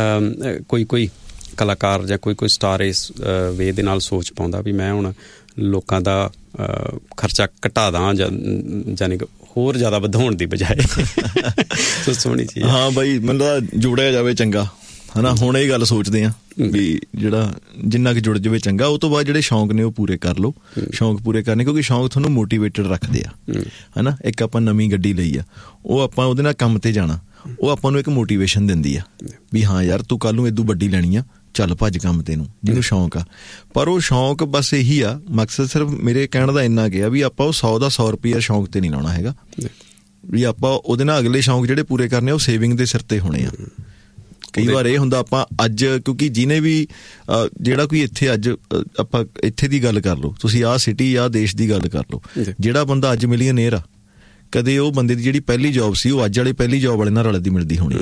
ਕੋਈ ਕੋਈ ਕਲਾਕਾਰ ਜਾਂ ਕੋਈ ਕੋਈ ਸਟਾਰ ਇਸ ਵੇ ਦੇ ਨਾਲ ਸੋਚ ਪਾਉਂਦਾ ਵੀ ਮੈਂ ਹੁਣ ਲੋਕਾਂ ਦਾ ਖਰਚਾ ਘਟਾ ਦਾਂ, ਜਾਂ ਯਾਨੀ ਕਿ ਹੋਰ ਜ਼ਿਆਦਾ ਵਧਾਉਣ ਦੀ ਬਜਾਏ। ਸੋ ਸੋਹਣੀ ਚੀਜ਼। ਹਾਂ ਬਾਈ, ਮੈਨੂੰ ਤਾਂ ਜੋੜਿਆ ਜਾਵੇ ਚੰਗਾ, ਹੈ ਨਾ। ਹੁਣ ਇਹ ਗੱਲ ਸੋਚਦੇ ਹਾਂ ਵੀ ਜਿਹੜਾ ਜਿੰਨਾ ਕੁ ਜੁੜ ਜਾਵੇ ਚੰਗਾ। ਉਹ ਤੋਂ ਬਾਅਦ ਜਿਹੜੇ ਸ਼ੌਂਕ ਨੇ ਉਹ ਪੂਰੇ ਕਰ ਲਓ, ਸ਼ੌਂਕ ਪੂਰੇ ਕਰਨੇ, ਕਿਉਂਕਿ ਸ਼ੌਂਕ ਤੁਹਾਨੂੰ ਮੋਟੀਵੇਟਡ ਰੱਖਦੇ ਆ, ਹੈ ਨਾ। ਇੱਕ ਆਪਾਂ ਨਵੀਂ ਗੱਡੀ ਲਈ ਆ, ਉਹ ਆਪਾਂ ਉਹਦੇ ਨਾਲ ਕੰਮ 'ਤੇ ਜਾਣਾ, ਉਹ ਆਪਾਂ ਨੂੰ ਇੱਕ ਮੋਟੀਵੇਸ਼ਨ ਦਿੰਦੀ ਆ ਵੀ ਹਾਂ ਯਾਰ ਤੂੰ ਕੱਲ੍ਹ ਨੂੰ ਏਦੂ ਵੱਡੀ ਲੈਣੀ ਆ, ਚੱਲ ਭੱਜ ਕੰਮ ਤੈਨੂੰ, ਜਿਹਨੂੰ ਸ਼ੌਂਕ ਆ। ਪਰ ਉਹ ਸ਼ੌਂਕ ਬਸ ਇਹੀ ਆ, ਮਕਸਦ ਸਿਰਫ ਮੇਰੇ ਕਹਿਣ ਦਾ ਇੰਨਾ ਗਿਆ ਵੀ ਆਪਾਂ ਉਹ ਸੌ ਦਾ ਸੌ ਰੁਪਈਆ ਸ਼ੌਂਕ 'ਤੇ ਨਹੀਂ ਲਾਉਣਾ ਹੈਗਾ, ਵੀ ਆਪਾਂ ਉਹਦੇ ਨਾਲ ਅਗਲੇ ਸ਼ੌਂਕ ਜਿਹੜੇ ਪੂਰੇ ਕਰਨੇ ਉਹ ਸੇਵਿੰਗ ਦੇ ਸਿਰ 'ਤੇ ਹੋਣੇ ਆ। ਕਈ ਵਾਰ ਇਹ ਹੁੰਦਾ ਆਪਾਂ ਅੱਜ, ਕਿਉਂਕਿ ਜਿਹਨੇ ਵੀ ਜਿਹੜਾ ਕੋਈ ਇੱਥੇ ਅੱਜ ਆਪਾਂ ਇੱਥੇ ਦੀ ਗੱਲ ਕਰ ਲਓ, ਤੁਸੀਂ ਆਹ ਸਿਟੀ ਆਹ ਦੇਸ਼ ਦੀ ਗੱਲ ਕਰ ਲਓ, ਜਿਹੜਾ ਬੰਦਾ ਅੱਜ ਮਿਲੀਅਨੇਅਰ ਆ, ਕਦੇ ਉਹ ਬੰਦੇ ਦੀ ਜਿਹੜੀ ਪਹਿਲੀ ਜੋਬ ਸੀ ਉਹ ਅੱਜ ਵਾਲੇ ਪਹਿਲੀ ਜੋਬ ਵਾਲੇ ਨਾਲ ਰਲਦੀ ਮਿਲਦੀ ਹੋਣੀ।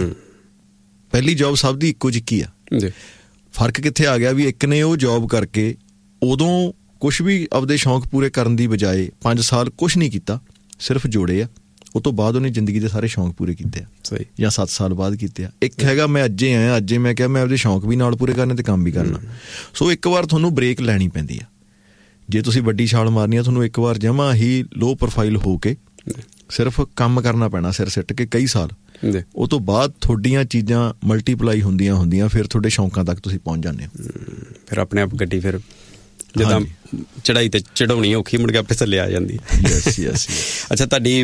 ਪਹਿਲੀ ਜੋਬ ਸਭ ਦੀ ਇੱਕੋ ਜਿਹੀ ਆ। ਫਰਕ ਕਿੱਥੇ ਆ ਗਿਆ ਵੀ ਇੱਕ ਨੇ ਉਹ ਜੋਬ ਕਰਕੇ ਉਦੋਂ ਕੁਛ ਵੀ ਆਪਦੇ ਸ਼ੌਂਕ ਪੂਰੇ ਕਰਨ ਦੀ ਬਜਾਏ ਪੰਜ ਸਾਲ ਕੁਛ ਨਹੀਂ ਕੀਤਾ, ਸਿਰਫ ਜੋੜੇ ਆ। ਉਹ ਤੋਂ ਬਾਅਦ ਉਹਨੇ ਜ਼ਿੰਦਗੀ ਦੇ ਸਾਰੇ ਸ਼ੌਂਕ ਪੂਰੇ ਕੀਤੇ ਆ, ਜਾਂ ਸੱਤ ਸਾਲ ਬਾਅਦ ਕੀਤੇ ਆ। ਇੱਕ ਹੈਗਾ ਮੈਂ ਅੱਜੇ ਆਇਆ, ਅੱਜੇ ਮੈਂ ਕਿਹਾ ਮੈਂ ਆਪਦੇ ਸ਼ੌਂਕ ਵੀ ਨਾਲ ਪੂਰੇ ਕਰਨੇ ਤੇ ਕੰਮ ਵੀ ਕਰਨਾ। ਸੋ ਇੱਕ ਵਾਰ ਤੁਹਾਨੂੰ ਬ੍ਰੇਕ ਲੈਣੀ ਪੈਂਦੀ ਆ। ਜੇ ਤੁਸੀਂ ਵੱਡੀ ਛਾਲ ਮਾਰਨੀ ਆ, ਤੁਹਾਨੂੰ ਇੱਕ ਵਾਰ ਜਮਾਂ ਹੀ ਲੋ ਪ੍ਰੋਫਾਈਲ ਹੋ ਕੇ ਸਿਰਫ ਕੰਮ ਕਰਨਾ ਪੈਣਾ ਸਿਰ ਸਿੱਟ ਕੇ ਕਈ ਸਾਲ। ਉਹ ਤੋਂ ਬਾਅਦ ਤੁਹਾਡੀਆਂ ਚੀਜ਼ਾਂ ਮਲਟੀਪਲਾਈ ਹੁੰਦੀਆਂ ਹੁੰਦੀਆਂ ਫਿਰ ਤੁਹਾਡੇ ਸ਼ੌਂਕਾਂ ਤੱਕ ਤੁਸੀਂ ਪਹੁੰਚ ਜਾਂਦੇ ਹੋ। ਫਿਰ ਆਪਣੇ ਆਪ ਗੱਡੀ ਫਿਰ ਜਿੱਦਾਂ ਚੜਾਈ ਤੇ ਚੜਾਉਣੀ ਔਖੀ, ਮੁੜ ਕੇ ਆਪੇ ਥੱਲੇ ਆ ਜਾਂਦੀ। ਅੱਛਾ, ਤੁਹਾਡੀ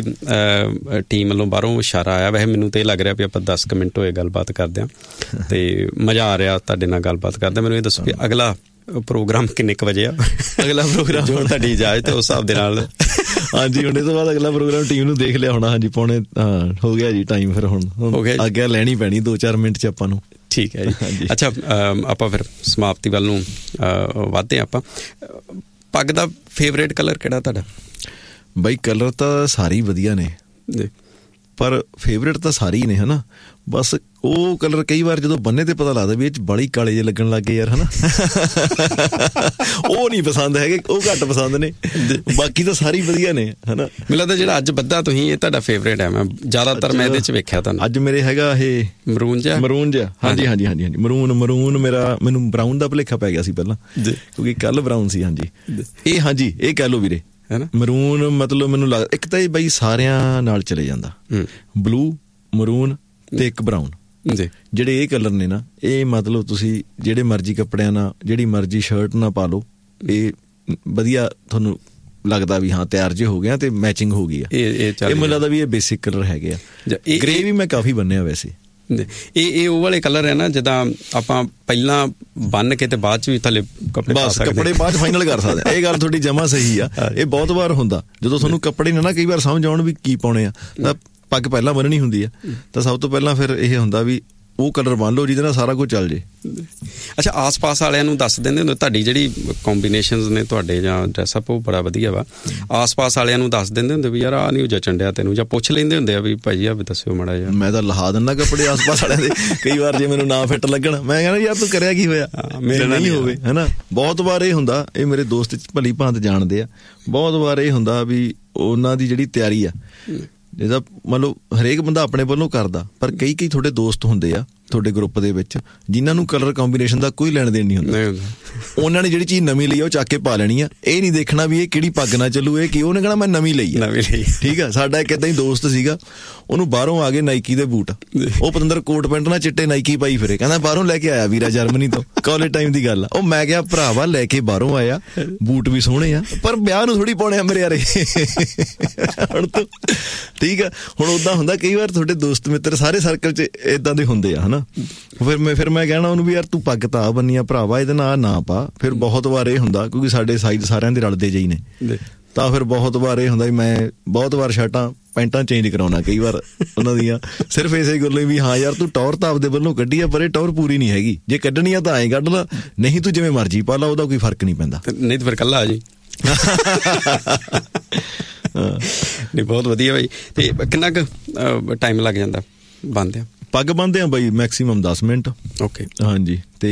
ਟੀਮ ਵੱਲੋਂ ਬਾਹਰੋਂ ਇਸ਼ਾਰਾ ਆਇਆ। ਵੈਸੇ ਮੈਨੂੰ ਤਾਂ ਇਹ ਲੱਗ ਰਿਹਾ ਵੀ ਆਪਾਂ ਦਸ ਕੁ ਮਿੰਟ ਹੋਏ ਗੱਲਬਾਤ ਕਰਦੇ ਹਾਂ ਅਤੇ ਮਜ਼ਾ ਆ ਰਿਹਾ ਤੁਹਾਡੇ ਨਾਲ ਗੱਲਬਾਤ ਕਰਦੇ। ਮੈਨੂੰ ਇਹ ਦੱਸੋ ਕਿ ਅਗਲਾ ਪ੍ਰੋਗਰਾਮ ਕਿੰਨੇ ਕੁ ਵਜੇ ਆ? ਅਗਲਾ ਪ੍ਰੋਗਰਾਮ ਜੋ ਤੁਹਾਡੀ ਇਜਾਜ਼ਤ ਉਸ ਹਿਸਾਬ ਦੇ ਨਾਲ। ਹਾਂਜੀ, ਹੁਣ ਇਹ ਤੋਂ ਬਾਅਦ ਅਗਲਾ ਪ੍ਰੋਗਰਾਮ ਟੀਮ ਨੂੰ ਦੇਖ ਲਿਆ ਹੋਣਾ। ਹਾਂਜੀ, ਪੌਣੇ ਹਾਂ ਹੋ ਗਿਆ ਜੀ ਟਾਈਮ। ਫਿਰ ਹੁਣ ਹੋ ਗਿਆ, ਆਗਿਆ ਲੈਣੀ ਪੈਣੀ ਦੋ ਚਾਰ ਮਿੰਟ 'ਚ ਆਪਾਂ ਨੂੰ। ਠੀਕ ਹੈ ਜੀ। ਅੱਛਾ, ਆਪਾਂ ਫਿਰ ਸਮਾਪਤੀ ਵੱਲ ਨੂੰ ਵੱਧਦੇ ਹਾਂ। ਆਪਾਂ ਪੱਗ ਦਾ ਫੇਵਰੇਟ ਕਲਰ ਕਿਹੜਾ ਤੁਹਾਡਾ? ਬਾਈ ਕਲਰ ਤਾਂ ਸਾਰੇ ਹੀ ਵਧੀਆ ਨੇ, ਪਰ ਫੇਵਰੇਟ ਤਾਂ ਸਾਰੇ ਹੀ ਨੇ, ਹੈ ਨਾ। ਬਸ ਉਹ ਕਲਰ ਕਈ ਵਾਰ ਜਦੋਂ ਬੰਨੇ ਤੇ ਪਤਾ ਲੱਗਦਾ ਵੀ ਇਹ 'ਚ ਬਾਹਲੀ ਕਾਲੇ ਜਿਹੇ ਲੱਗਣ ਲੱਗ ਗਏ ਯਾਰ, ਹੈ ਨਾ। ਉਹ ਨਹੀਂ ਪਸੰਦ ਹੈਗੇ, ਉਹ ਘੱਟ ਪਸੰਦ ਨੇ। ਬਾਕੀ ਤਾਂ ਸਾਰੇ ਵਧੀਆ ਨੇ, ਹੈ ਨਾ। ਮੈਨੂੰ ਲੱਗਦਾ ਜਿਹੜਾ ਅੱਜ ਬੱਧਾ ਤੁਸੀਂ, ਇਹ ਤੁਹਾਡਾ ਫੇਵਰੇਟ ਹੈ। ਮੈਂ ਜ਼ਿਆਦਾਤਰ ਮੈਂ ਇਹਦੇ 'ਚ ਵੇਖਿਆ ਤੁਹਾਨੂੰ। ਅੱਜ ਮੇਰੇ ਹੈਗਾ ਇਹ ਮਰੂਨ ਜਿਹਾ। ਮਰੂਨ ਜਿਹਾ, ਹਾਂਜੀ ਹਾਂਜੀ ਹਾਂਜੀ ਹਾਂਜੀ ਮਰੂਨ ਮਰੂਨ ਮੇਰਾ ਮੈਨੂੰ ਬਰਾਊਨ ਦਾ ਭੁਲੇਖਾ ਪੈ ਗਿਆ ਸੀ ਪਹਿਲਾਂ, ਕਿਉਂਕਿ ਕੱਲ੍ਹ ਬਰਾਊਨ ਸੀ। ਹਾਂਜੀ, ਇਹ ਹਾਂਜੀ ਇਹ ਕਹਿ ਲਓ ਵੀਰੇ, ਹੈ ਨਾ। ਮਰੂਨ ਮਤਲਬ ਮੈਨੂੰ ਲੱਗਦਾ ਇੱਕ ਤਾਂ ਇਹ ਬਾਈ ਸਾਰਿਆਂ ਨਾਲ ਚਲੇ ਜਾਂਦਾ, ਬਲੂ, ਮਰੂਨ ਤੇ ਇੱਕ ਬਰਾਊਨ। ਜਿਹੜੇ ਇਹ ਕਲਰ ਨੇ ਨਾ, ਇਹ ਮਤਲਬ ਤੁਸੀਂ ਜਿਹੜੇ ਮਰਜ਼ੀ ਕੱਪੜਿਆਂ ਨਾਲ, ਜਿਹੜੀ ਮਰਜ਼ੀ ਸ਼ਰਟ ਨਾਲ ਪਾ ਲਓ, ਇਹ ਵਧੀਆ ਤੁਹਾਨੂੰ ਲੱਗਦਾ ਵੀ ਹਾਂ ਤਿਆਰ ਜੇ ਹੋ ਗਿਆ ਤੇ ਮੈਚਿੰਗ ਹੋ ਗਈ ਆ। ਇਹ ਮੈਨੂੰ ਲੱਗਦਾ ਵੀ ਇਹ ਬੇਸਿਕ ਕਲਰ ਹੈਗੇ ਆ। ਗ੍ਰੇ ਵੀ ਮੈਂ ਕਾਫੀ ਬੰਨਿਆ ਵੈਸੇ। ਇਹ ਇਹ ਉਹ ਵਾਲੇ ਕਲਰ ਹੈ ਨਾ, ਜਿੱਦਾਂ ਆਪਾਂ ਪਹਿਲਾਂ ਬੰਨ ਕੇ ਤੇ ਬਾਅਦ ਚ ਵੀ ਥੱਲੇ ਕੱਪੜੇ ਬਸ ਕੱਪੜੇ ਬਾਅਦ ਚ ਫਾਈਨਲ ਕਰ ਸਕਦੇ। ਇਹ ਗੱਲ ਤੁਹਾਡੀ ਜਮਾਂ ਸਹੀ ਆ। ਇਹ ਬਹੁਤ ਵਾਰ ਹੁੰਦਾ ਜਦੋਂ ਤੁਹਾਨੂੰ ਕੱਪੜੇ ਨਾ ਨਾ ਕਈ ਵਾਰ ਸਮਝ ਆਉਣ ਵੀ ਕੀ ਪਾਉਣੇ ਆ, ਤਾਂ ਪੱਗ ਪਹਿਲਾਂ ਬੰਨਣੀ ਹੁੰਦੀ ਆ। ਤਾਂ ਸਭ ਤੋਂ ਪਹਿਲਾਂ ਫਿਰ ਇਹ ਹੁੰਦਾ ਵੀ ਉਹ ਕਲਰ ਬੰਨ ਲਓ ਜਿਹਦੇ ਨਾਲ ਸਾਰਾ ਕੁਝ ਚੱਲ ਜੇ। ਅੱਛਾ, ਆਸ-ਪਾਸ ਵਾਲਿਆਂ ਨੂੰ ਦੱਸ ਦਿੰਦੇ ਹੁੰਦੇ ਤੁਹਾਡੀ ਜਿਹੜੀ ਕੰਬੀਨੇਸ਼ਨਸ ਨੇ ਤੁਹਾਡੇ ਜਾਂ ਡਰੈਸਅਪ ਉਹ ਬੜਾ ਵਧੀਆ ਵਾ, ਆਸ-ਪਾਸ ਵਾਲਿਆਂ ਨੂੰ ਦੱਸ ਦਿੰਦੇ ਹੁੰਦੇ ਵੀ ਯਾਰ ਆਹ ਨਹੀਂ ਜਚਣ ਡਿਆ ਤੈਨੂੰ, ਜਾਂ ਪੁੱਛ ਲੈਂਦੇ ਹੁੰਦੇ ਆ ਵੀ ਭਾਈ ਆ ਵੀ ਦੱਸਿਓ ਮਾੜਾ ਜਿਹਾ? ਮੈਂ ਤਾਂ ਲਹਾ ਦਿੰਦਾ ਕੱਪੜੇ ਆਸ-ਪਾਸ ਵਾਲਿਆਂ ਦੇ, ਕਈ ਵਾਰ ਜੇ ਮੈਨੂੰ ਨਾ ਫਿੱਟ ਲੱਗਣ ਮੈਂ ਕਹਿੰਦਾ ਯਾਰ ਤੂੰ ਕਰਿਆ ਕੀ ਹੋਇਆ, ਮੇਰੇ ਨਹੀਂ ਹੋਵੇ, ਹੈ ਨਾ। ਬਹੁਤ ਵਾਰ ਇਹ ਹੁੰਦਾ, ਇਹ ਮੇਰੇ ਦੋਸਤ ਭਲੀ ਭਾਂਤ ਜਾਣਦੇ ਆ, ਬਹੁਤ ਵਾਰ ਇਹ ਹੁੰਦਾ ਵੀ ਉਹਨਾਂ ਦੀ ਜਿਹੜੀ ਤਿਆਰੀ ਆ, ਜਿਹਦਾ ਮਤਲਬ ਹਰੇਕ ਬੰਦਾ ਆਪਣੇ ਵੱਲੋਂ ਕਰਦਾ, ਪਰ ਕਈ ਕਈ ਤੁਹਾਡੇ ਦੋਸਤ ਹੁੰਦੇ ਆ ਤੁਹਾਡੇ ਗਰੁੱਪ ਦੇ ਵਿੱਚ ਜਿਨ੍ਹਾਂ ਨੂੰ ਕਲਰ ਕੰਬੀਨੇਸ਼ਨ ਦਾ ਕੋਈ ਲੈਣ ਦੇਣ ਨਹੀਂ ਹੁੰਦਾ। ਉਹਨਾਂ ਨੇ ਜਿਹੜੀ ਚੀਜ਼ ਨਵੀਂ ਲਈ ਆ ਉਹ ਚੱਕ ਕੇ ਪਾ ਲੈਣੀ ਆ, ਇਹ ਨਹੀਂ ਦੇਖਣਾ ਵੀ ਇਹ ਕਿਹੜੀ ਪੱਗ ਨਾਲ ਚੱਲੂ, ਇਹ ਕੀ, ਉਹਨੇ ਕਹਿਣਾ ਮੈਂ ਨਵੀਂ ਲਈ ਆ, ਠੀਕ ਆ। ਸਾਡਾ ਇੱਕ ਏਦਾਂ ਹੀ ਦੋਸਤ ਸੀਗਾ, ਉਹਨੂੰ ਬਾਹਰੋਂ ਆ ਗਏ ਨਾਈਕੀ ਦੇ ਬੂਟ, ਉਹ ਪਤੰਦਰ ਕੋਟ ਪੈਂਟ ਨਾਲ ਚਿੱਟੇ ਨਾਈਕੀ ਪਾਈ ਫਿਰੇ, ਕਹਿੰਦਾ ਬਾਹਰੋਂ ਲੈ ਕੇ ਆਇਆ ਵੀਰਾ ਜਰਮਨੀ ਤੋਂ, ਕਾਲਜ ਟਾਈਮ ਦੀ ਗੱਲ ਆ। ਉਹ ਮੈਂ ਕਿਹਾ ਭਰਾਵਾ ਲੈ ਕੇ ਬਾਹਰੋਂ ਆਇਆ, ਬੂਟ ਵੀ ਸੋਹਣੇ ਆ ਪਰ ਵਿਆਹ ਨੂੰ ਥੋੜੀ ਪਾਉਣੇ ਆ ਮੇਰੇ ਯਾਰੇ ਹੁਣ ਤੋਂ, ਠੀਕ ਆ। ਹੁਣ ਓਦਾਂ ਹੁੰਦਾ ਕਈ ਵਾਰ ਤੁਹਾਡੇ ਦੋਸਤ ਮਿੱਤਰ ਸਾਰੇ ਸਰਕਲ 'ਚ ਏਦਾਂ ਦੇ ਹੁੰਦੇ ਆ, ਹਨਾ। ਫਿਰ ਮੈਂ ਫਿਰ ਮੈਂ ਕਹਿਣਾ ਉਹਨੂੰ ਵੀ ਯਾਰ ਤੂੰ ਪੱਗ ਤਾਂ ਆ ਬੰਨੀ ਆ ਭਰਾਵਾ, ਇਹਦੇ ਨਾਲ ਨਾ ਪਾ। ਫਿਰ ਬਹੁਤ ਵਾਰ ਇਹ ਹੁੰਦਾ ਕਿਉਂਕਿ ਸਾਡੇ ਸਾਈਜ਼ ਸਾਰਿਆਂ ਦੇ ਰਲਦੇ ਜਿਹੀ ਨੇ, ਤਾਂ ਫਿਰ ਬਹੁਤ ਵਾਰ ਇਹ ਹੁੰਦਾ ਵੀ ਮੈਂ ਬਹੁਤ ਵਾਰ ਸ਼ਰਟਾਂ ਪੈਂਟਾਂ ਚੇਂਜ ਕਰਾਉਣਾ ਕਈ ਵਾਰ ਉਹਨਾਂ ਦੀਆਂ, ਸਿਰਫ ਇਸੇ ਗੱਲ ਲਈ ਵੀ ਹਾਂ ਯਾਰ ਤੂੰ ਟੌਰ ਤਾਂ ਆਪਦੇ ਵੱਲੋਂ ਕੱਢੀ ਆ, ਪਰ ਇਹ ਟੌਰ ਪੂਰੀ ਨਹੀਂ ਹੈਗੀ, ਜੇ ਕੱਢਣੀ ਆ ਤਾਂ ਐਂ ਕੱਢ ਲਾ, ਨਹੀਂ ਤੂੰ ਜਿਵੇਂ ਮਰਜ਼ੀ ਪਾ ਲਾ, ਉਹਦਾ ਕੋਈ ਫਰਕ ਨਹੀਂ ਪੈਂਦਾ। ਨਹੀਂ ਤਾਂ ਫਿਰ ਕੱਲਾ ਆ ਜੀ। ਨਹੀਂ ਬਹੁਤ ਵਧੀਆ ਬਾਈ। ਤੇ ਕਿੰਨਾ ਕੁ ਟਾਈਮ ਲੱਗ ਜਾਂਦਾ ਬੰਨ੍ਹਦਿਆਂ? ਪੱਗ ਬੰਨ੍ਹਦੇ ਆ ਬਾਈ ਮੈਕਸੀਮਮ ਦਸ ਮਿੰਟ। ਓਕੇ, ਹਾਂਜੀ। ਤੇ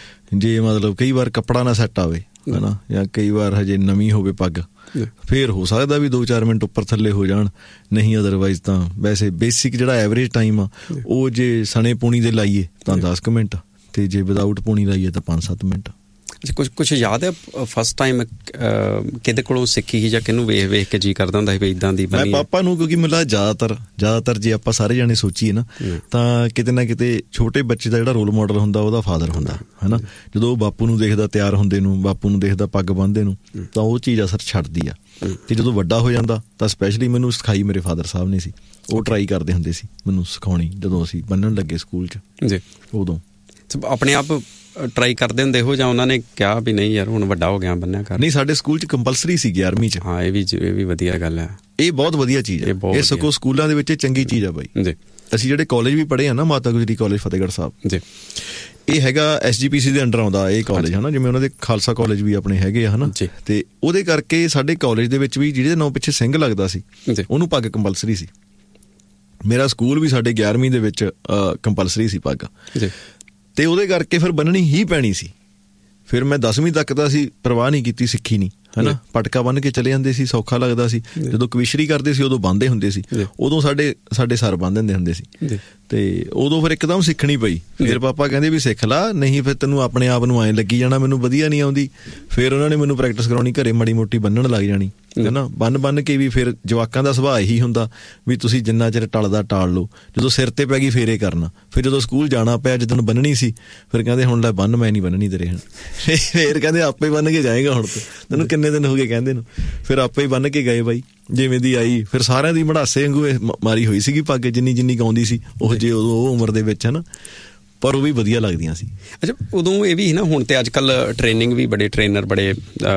ਜੇ ਮਤਲਬ ਕਈ ਵਾਰ ਕੱਪੜਾ ਨਾ ਸੈੱਟ ਆਵੇ, ਹੈ ਨਾ, ਜਾਂ ਕਈ ਵਾਰ ਹਜੇ ਨਵੀਂ ਹੋਵੇ ਪੱਗ, ਫੇਰ ਹੋ ਸਕਦਾ ਵੀ ਦੋ ਚਾਰ ਮਿੰਟ ਉੱਪਰ ਥੱਲੇ ਹੋ ਜਾਣ, ਨਹੀਂ ਅਦਰਵਾਈਜ਼ ਤਾਂ ਵੈਸੇ ਬੇਸਿਕ ਜਿਹੜਾ ਐਵਰੇਜ ਟਾਈਮ ਆ ਉਹ ਜੇ ਸਣੇ ਪੂਣੀ ਦੇ ਲਾਈਏ ਤਾਂ ਦਸ ਕੁ ਮਿੰਟ, ਤੇ ਜੇ ਵਿਦਾਊਟ ਪੂਣੀ ਲਾਈਏ ਤਾਂ ਪੰਜ ਸੱਤ ਮਿੰਟ। ਕੁਛ ਕੁਛ ਯਾਦ ਹੈ ਫਸਟ ਟਾਈਮ ਕਿਹਦੇ ਕੋਲੋਂ ਸਿੱਖੀ ਸੀ, ਜਾਂ ਕਿਹਨੂੰ ਵੇਖ ਵੇਖ ਕੇ ਜੀ ਕਰਦਾ ਹੁੰਦਾ ਸੀ ਵੀ ਇੱਦਾਂ ਦੀ ਬਣੀ? ਮੈਂ ਪਾਪਾ ਨੂੰ, ਕਿਉਂਕਿ ਮੈਨੂੰ ਜ਼ਿਆਦਾਤਰ ਜ਼ਿਆਦਾਤਰ ਜੇ ਆਪਾਂ ਸਾਰੇ ਜਾਣੇ ਸੋਚੀਏ ਨਾ ਤਾਂ ਕਿਤੇ ਨਾ ਕਿਤੇ ਛੋਟੇ ਬੱਚੇ ਦਾ ਜਿਹੜਾ ਰੋਲ ਮਾਡਲ ਹੁੰਦਾ ਉਹਦਾ ਫਾਦਰ ਹੁੰਦਾ, ਹੈ ਨਾ। ਜਦੋਂ ਉਹ ਬਾਪੂ ਨੂੰ ਦੇਖਦਾ ਤਿਆਰ ਹੁੰਦੇ ਨੂੰ, ਬਾਪੂ ਨੂੰ ਦੇਖਦਾ ਪੱਗ ਬੰਨ੍ਹਦੇ ਨੂੰ, ਤਾਂ ਉਹ ਚੀਜ਼ ਅਸਰ ਛੱਡਦੀ ਆ। ਤੇ ਜਦੋਂ ਵੱਡਾ ਹੋ ਜਾਂਦਾ ਤਾਂ ਸਪੈਸ਼ਲੀ ਮੈਨੂੰ ਸਿਖਾਈ ਮੇਰੇ ਫਾਦਰ ਸਾਹਿਬ ਨੇ ਸੀ, ਉਹ ਟਰਾਈ ਕਰਦੇ ਹੁੰਦੇ ਸੀ ਮੈਨੂੰ ਸਿਖਾਉਣੀ ਜਦੋਂ ਅਸੀਂ ਬੰਨ੍ਹਣ ਲੱਗੇ ਸਕੂਲ 'ਚ ਜੀ। ਉਦੋਂ ਆਪਣੇ ਆਪ ਟਰਾਈ ਕਰਦੇ ਹੁੰਦੇ ਹੋ, ਜਾਂ ਉਹਨਾਂ ਨੇ ਕਿਹਾ ਵੀ ਨਹੀਂ ਯਾਰ ਹੁਣ ਵੱਡਾ ਹੋ ਗਿਆ ਬੰਨਿਆ ਕਰ? ਨਹੀਂ, ਸਾਡੇ ਸਕੂਲ 'ਚ ਕੰਪਲਸਰੀ ਸੀ ਗਿਆਰਵੀਂ 'ਚ। ਹਾਂ, ਇਹ ਵੀ ਇਹ ਵੀ ਵਧੀਆ ਗੱਲ ਹੈ, ਇਹ ਬਹੁਤ ਵਧੀਆ ਚੀਜ਼ ਹੈ, ਇਹ ਸਗੋਂ ਸਕੂਲਾਂ ਦੇ ਵਿੱਚ ਚੰਗੀ ਚੀਜ਼ ਆ ਬਾਈ ਜੀ। ਅਸੀਂ ਜਿਹੜੇ ਕਾਲਜ ਵੀ ਪੜ੍ਹੇ ਆ ਨਾ, ਮਾਤਾ ਗੁਜਰੀ ਕਾਲਜ ਫਤਿਹਗੜ੍ਹ ਸਾਹਿਬ ਜੀ, ਇਹ ਹੈਗਾ ਐਸ ਜੀ ਪੀ ਸੀ ਦੇ ਅੰਡਰ ਆਉਂਦਾ ਇਹ ਕਾਲਜ, ਹੈ ਨਾ। ਜਿਵੇਂ ਉਹਨਾਂ ਦੇ ਖਾਲਸਾ ਕਾਲਜ ਵੀ ਆਪਣੇ ਹੈਗੇ ਆ, ਹੈ ਨਾ। ਤੇ ਉਹਦੇ ਕਰਕੇ ਸਾਡੇ ਕਾਲਜ ਦੇ ਵਿੱਚ ਵੀ ਜਿਹਦੇ ਨਾਂ ਪਿੱਛੇ ਸਿੰਘ ਲੱਗਦਾ ਸੀ ਉਹਨੂੰ ਪੱਗ ਕੰਪਲਸਰੀ ਸੀ। ਮੇਰਾ ਸਕੂਲ ਵੀ ਸਾਡੇ ਗਿਆਰਵੀਂ ਦੇ ਵਿੱਚ ਕੰਪਲਸਰੀ ਸੀ ਪੱਗ, ਤੇ ਉਹਦੇ ਕਰਕੇ ਫਿਰ ਬੰਨਣੀ ਹੀ ਪੈਣੀ ਸੀ। ਫਿਰ ਮੈਂ ਦਸਵੀਂ ਤੱਕ ਤਾਂ ਅਸੀਂ ਪਰਵਾਹ ਨਹੀਂ ਕੀਤੀ, ਸਿੱਖੀ ਨਹੀਂ, ਹੈ ਨਾ। ਪਟਕਾ ਬੰਨ੍ਹ ਕੇ ਚਲੇ ਜਾਂਦੇ ਸੀ, ਸੌਖਾ ਲੱਗਦਾ ਸੀ। ਜਦੋਂ ਕਵਿਸ਼ਰੀ ਕਰਦੇ ਸੀ ਉਦੋਂ ਬੰਨ੍ਹਦੇ ਹੁੰਦੇ ਸੀ, ਉਦੋਂ ਸਾਡੇ ਸਾਡੇ ਸਰ ਬੰਨ੍ਹ ਦਿੰਦੇ ਹੁੰਦੇ ਸੀ, ਤੇ ਉਦੋਂ ਫਿਰ ਇੱਕਦਮ ਸਿੱਖਣੀ ਪਈ। ਫਿਰ ਪਾਪਾ ਕਹਿੰਦੇ ਵੀ ਸਿੱਖ ਲਾ, ਨਹੀਂ ਫਿਰ ਤੈਨੂੰ ਆਪਣੇ ਆਪ ਨੂੰ ਐਂ ਲੱਗੀ ਜਾਣਾ ਮੈਨੂੰ ਵਧੀਆ ਨਹੀਂ ਆਉਂਦੀ। ਫਿਰ ਉਹਨਾਂ ਨੇ ਮੈਨੂੰ ਪ੍ਰੈਕਟਿਸ ਕਰਾਉਣੀ ਘਰੇ, ਮਾੜੀ ਮੋਟੀ ਬੰਨਣ ਲੱਗ ਜਾਣੀ, ਹੈ ਨਾ। ਬੰਨ ਬੰਨ ਕੇ ਵੀ ਫਿਰ ਜਵਾਕਾਂ ਦਾ ਸੁਭਾਅ ਇਹੀ ਹੁੰਦਾ ਵੀ ਤੁਸੀਂ ਜਿੰਨਾ ਚਿਰ ਟਲਦਾ ਟਾਲ ਲਓ, ਜਦੋਂ ਸਿਰ ਤੇ ਪੈ ਗਈ ਫੇਰ ਇਹ ਕਰਨਾ। ਫਿਰ ਜਦੋਂ ਸਕੂਲ ਜਾਣਾ ਪਿਆ, ਜਿੱਦਣ ਬੰਨਣੀ ਸੀ, ਫਿਰ ਕਹਿੰਦੇ ਹੁਣ ਲੈ ਬੰਨ, ਮੈਂ ਨਹੀਂ ਬੰਨਣੀ ਤੇਰੇ ਹੁਣ। ਫੇਰ ਕਹਿੰਦੇ ਆਪੇ ਬੰਨ ਕੇ ਜਾਏਗਾ ਹੁਣ ਤੋਂ, ਤੈਨੂੰ ਕਿੰਨੇ ਦਿਨ ਹੋ ਗਏ ਕਹਿੰਦੇ ਨੂੰ। ਫਿਰ ਆਪੇ ਹੀ ਬੰਨ ਕੇ ਗਏ ਬਾਈ, ਜਿਵੇਂ ਦੀ ਆਈ। ਫਿਰ ਸਾਰਿਆਂ ਦੀ ਮੜਾਸੇ ਵਾਂਗੂ ਮਾਰੀ ਹੋਈ ਸੀਗੀ ਪੱਗ, ਜਿੰਨੀ ਜਿੰਨੀ ਗਾਉਂਦੀ ਸੀ ਉਹ ਜੇ ਉਦੋਂ ਉਹ ਉਮਰ ਦੇ ਵਿੱਚ, ਹੈ ਨਾ। ਪਰ ਉਹ ਵੀ ਵਧੀਆ ਲੱਗਦੀਆਂ ਸੀ। ਅੱਛਾ, ਉਦੋਂ ਇਹ ਵੀ ਨਾ, ਹੁਣ ਤੇ ਅੱਜ ਕੱਲ੍ਹ ਟ੍ਰੇਨਿੰਗ ਵੀ ਬੜੇ ਟ੍ਰੇਨਰ ਬੜੇ